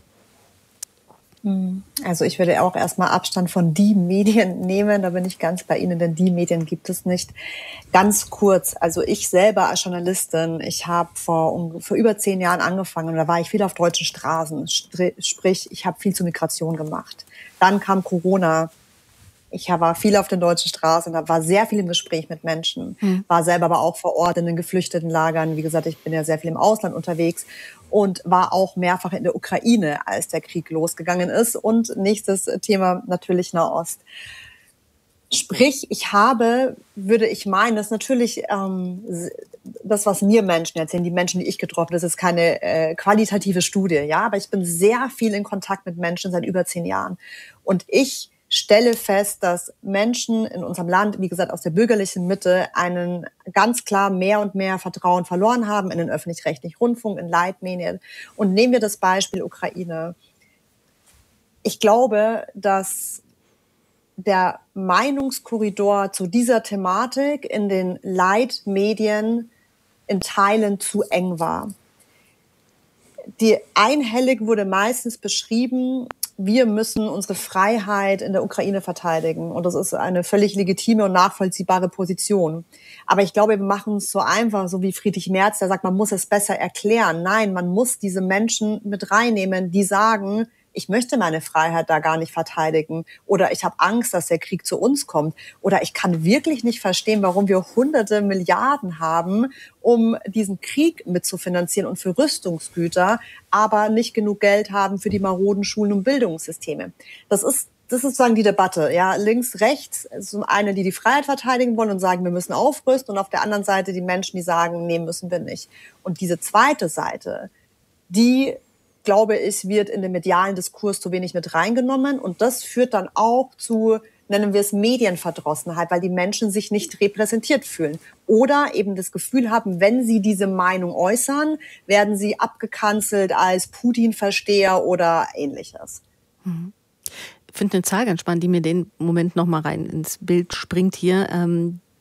Also ich würde auch erstmal Abstand von die Medien nehmen, da bin ich ganz bei Ihnen, denn die Medien gibt es nicht. Ganz kurz, also ich selber als Journalistin, ich habe vor, vor über zehn Jahren angefangen, da war ich viel auf deutschen Straßen, sprich ich habe viel zur Migration gemacht. Dann kam Corona. Ich war viel auf den deutschen Straßen, da war sehr viel im Gespräch mit Menschen, mhm. war selber aber auch vor Ort in den Geflüchtetenlagern. Wie gesagt, ich bin ja sehr viel im Ausland unterwegs und war auch mehrfach in der Ukraine, als der Krieg losgegangen ist. Und nächstes Thema natürlich Nahost. Sprich, ich habe, würde ich meinen, das ist natürlich ähm, das, was mir Menschen erzählen, die Menschen, die ich getroffen habe, das ist keine äh, qualitative Studie, ja, aber ich bin sehr viel in Kontakt mit Menschen seit über zehn Jahren. Und ich stelle fest, dass Menschen in unserem Land, wie gesagt, aus der bürgerlichen Mitte, einen ganz klar mehr und mehr Vertrauen verloren haben in den öffentlich-rechtlichen Rundfunk, in Leitmedien. Und nehmen wir das Beispiel Ukraine. Ich glaube, dass der Meinungskorridor zu dieser Thematik in den Leitmedien in Teilen zu eng war. Die einhellig wurde meistens beschrieben, wir müssen unsere Freiheit in der Ukraine verteidigen. Und das ist eine völlig legitime und nachvollziehbare Position. Aber ich glaube, wir machen es so einfach, so wie Friedrich Merz, der sagt, man muss es besser erklären. Nein, man muss diese Menschen mit reinnehmen, die sagen, ich möchte meine Freiheit da gar nicht verteidigen oder ich habe Angst, dass der Krieg zu uns kommt oder ich kann wirklich nicht verstehen, warum wir hunderte Milliarden haben, um diesen Krieg mitzufinanzieren und für Rüstungsgüter, aber nicht genug Geld haben für die maroden Schulen und Bildungssysteme. Das ist Das ist sozusagen die Debatte, ja, links, rechts, zum einen, die die Freiheit verteidigen wollen und sagen, wir müssen aufrüsten, und auf der anderen Seite die Menschen, die sagen, nee, müssen wir nicht. Und diese zweite Seite, die, glaube ich, wird in den medialen Diskurs zu wenig mit reingenommen, und das führt dann auch zu, nennen wir es, Medienverdrossenheit, weil die Menschen sich nicht repräsentiert fühlen oder eben das Gefühl haben, wenn sie diese Meinung äußern, werden sie abgekanzelt als Putin-Versteher oder Ähnliches. Mhm. Ich finde eine Zahl ganz spannend, die mir den Moment noch mal rein ins Bild springt hier. Ähm,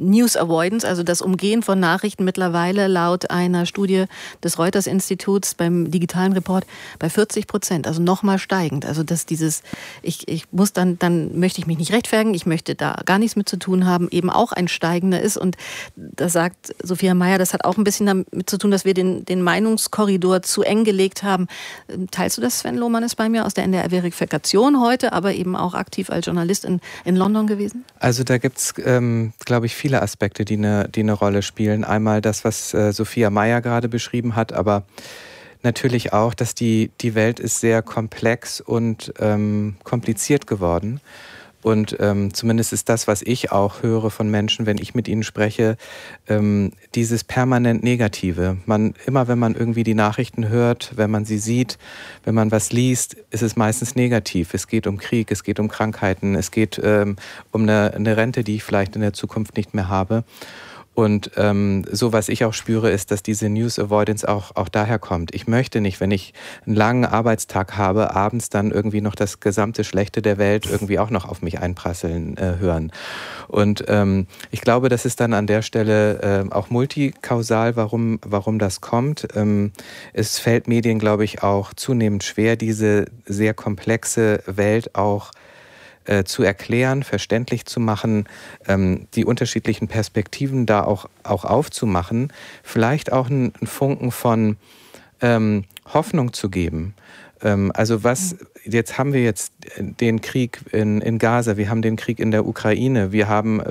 News Avoidance, also das Umgehen von Nachrichten mittlerweile laut einer Studie des Reuters-Instituts beim digitalen Report bei vierzig Prozent, also nochmal steigend. Also dass dieses, ich, ich muss dann, dann möchte ich mich nicht rechtfertigen, ich möchte da gar nichts mit zu tun haben, eben auch ein steigender ist. Und da sagt Sophia Mayer, das hat auch ein bisschen damit zu tun, dass wir den, den Meinungskorridor zu eng gelegt haben. Teilst du das, Sven Lohmann ist bei mir aus der N D R-Verifikation heute, aber eben auch aktiv als Journalist in, in London gewesen? Also da gibt es, ähm, glaube ich, viele Aspekte, die eine, die eine Rolle spielen. Einmal das, was äh, Sophia Mayer gerade beschrieben hat, aber natürlich auch, dass die, die Welt ist sehr komplex und ähm, kompliziert geworden. Und ähm, zumindest ist das, was ich auch höre von Menschen, wenn ich mit ihnen spreche, ähm, dieses permanent Negative. Man, immer wenn man irgendwie die Nachrichten hört, wenn man sie sieht, wenn man was liest, ist es meistens negativ. Es geht um Krieg, es geht um Krankheiten, es geht ähm, um eine, eine Rente, die ich vielleicht in der Zukunft nicht mehr habe. Und ähm, so, was ich auch spüre, ist, dass diese News Avoidance auch, auch daher kommt. Ich möchte nicht, wenn ich einen langen Arbeitstag habe, abends dann irgendwie noch das gesamte Schlechte der Welt irgendwie auch noch auf mich einprasseln äh, hören. Und ähm, ich glaube, das ist dann an der Stelle äh, auch multikausal, warum, warum das kommt. Ähm, es fällt Medien, glaube ich, auch zunehmend schwer, diese sehr komplexe Welt auch zu erklären, verständlich zu machen, ähm, die unterschiedlichen Perspektiven da auch, auch aufzumachen, vielleicht auch einen, einen Funken von ähm, Hoffnung zu geben. Ähm, also was, jetzt haben wir jetzt den Krieg in, in Gaza, wir haben den Krieg in der Ukraine, wir haben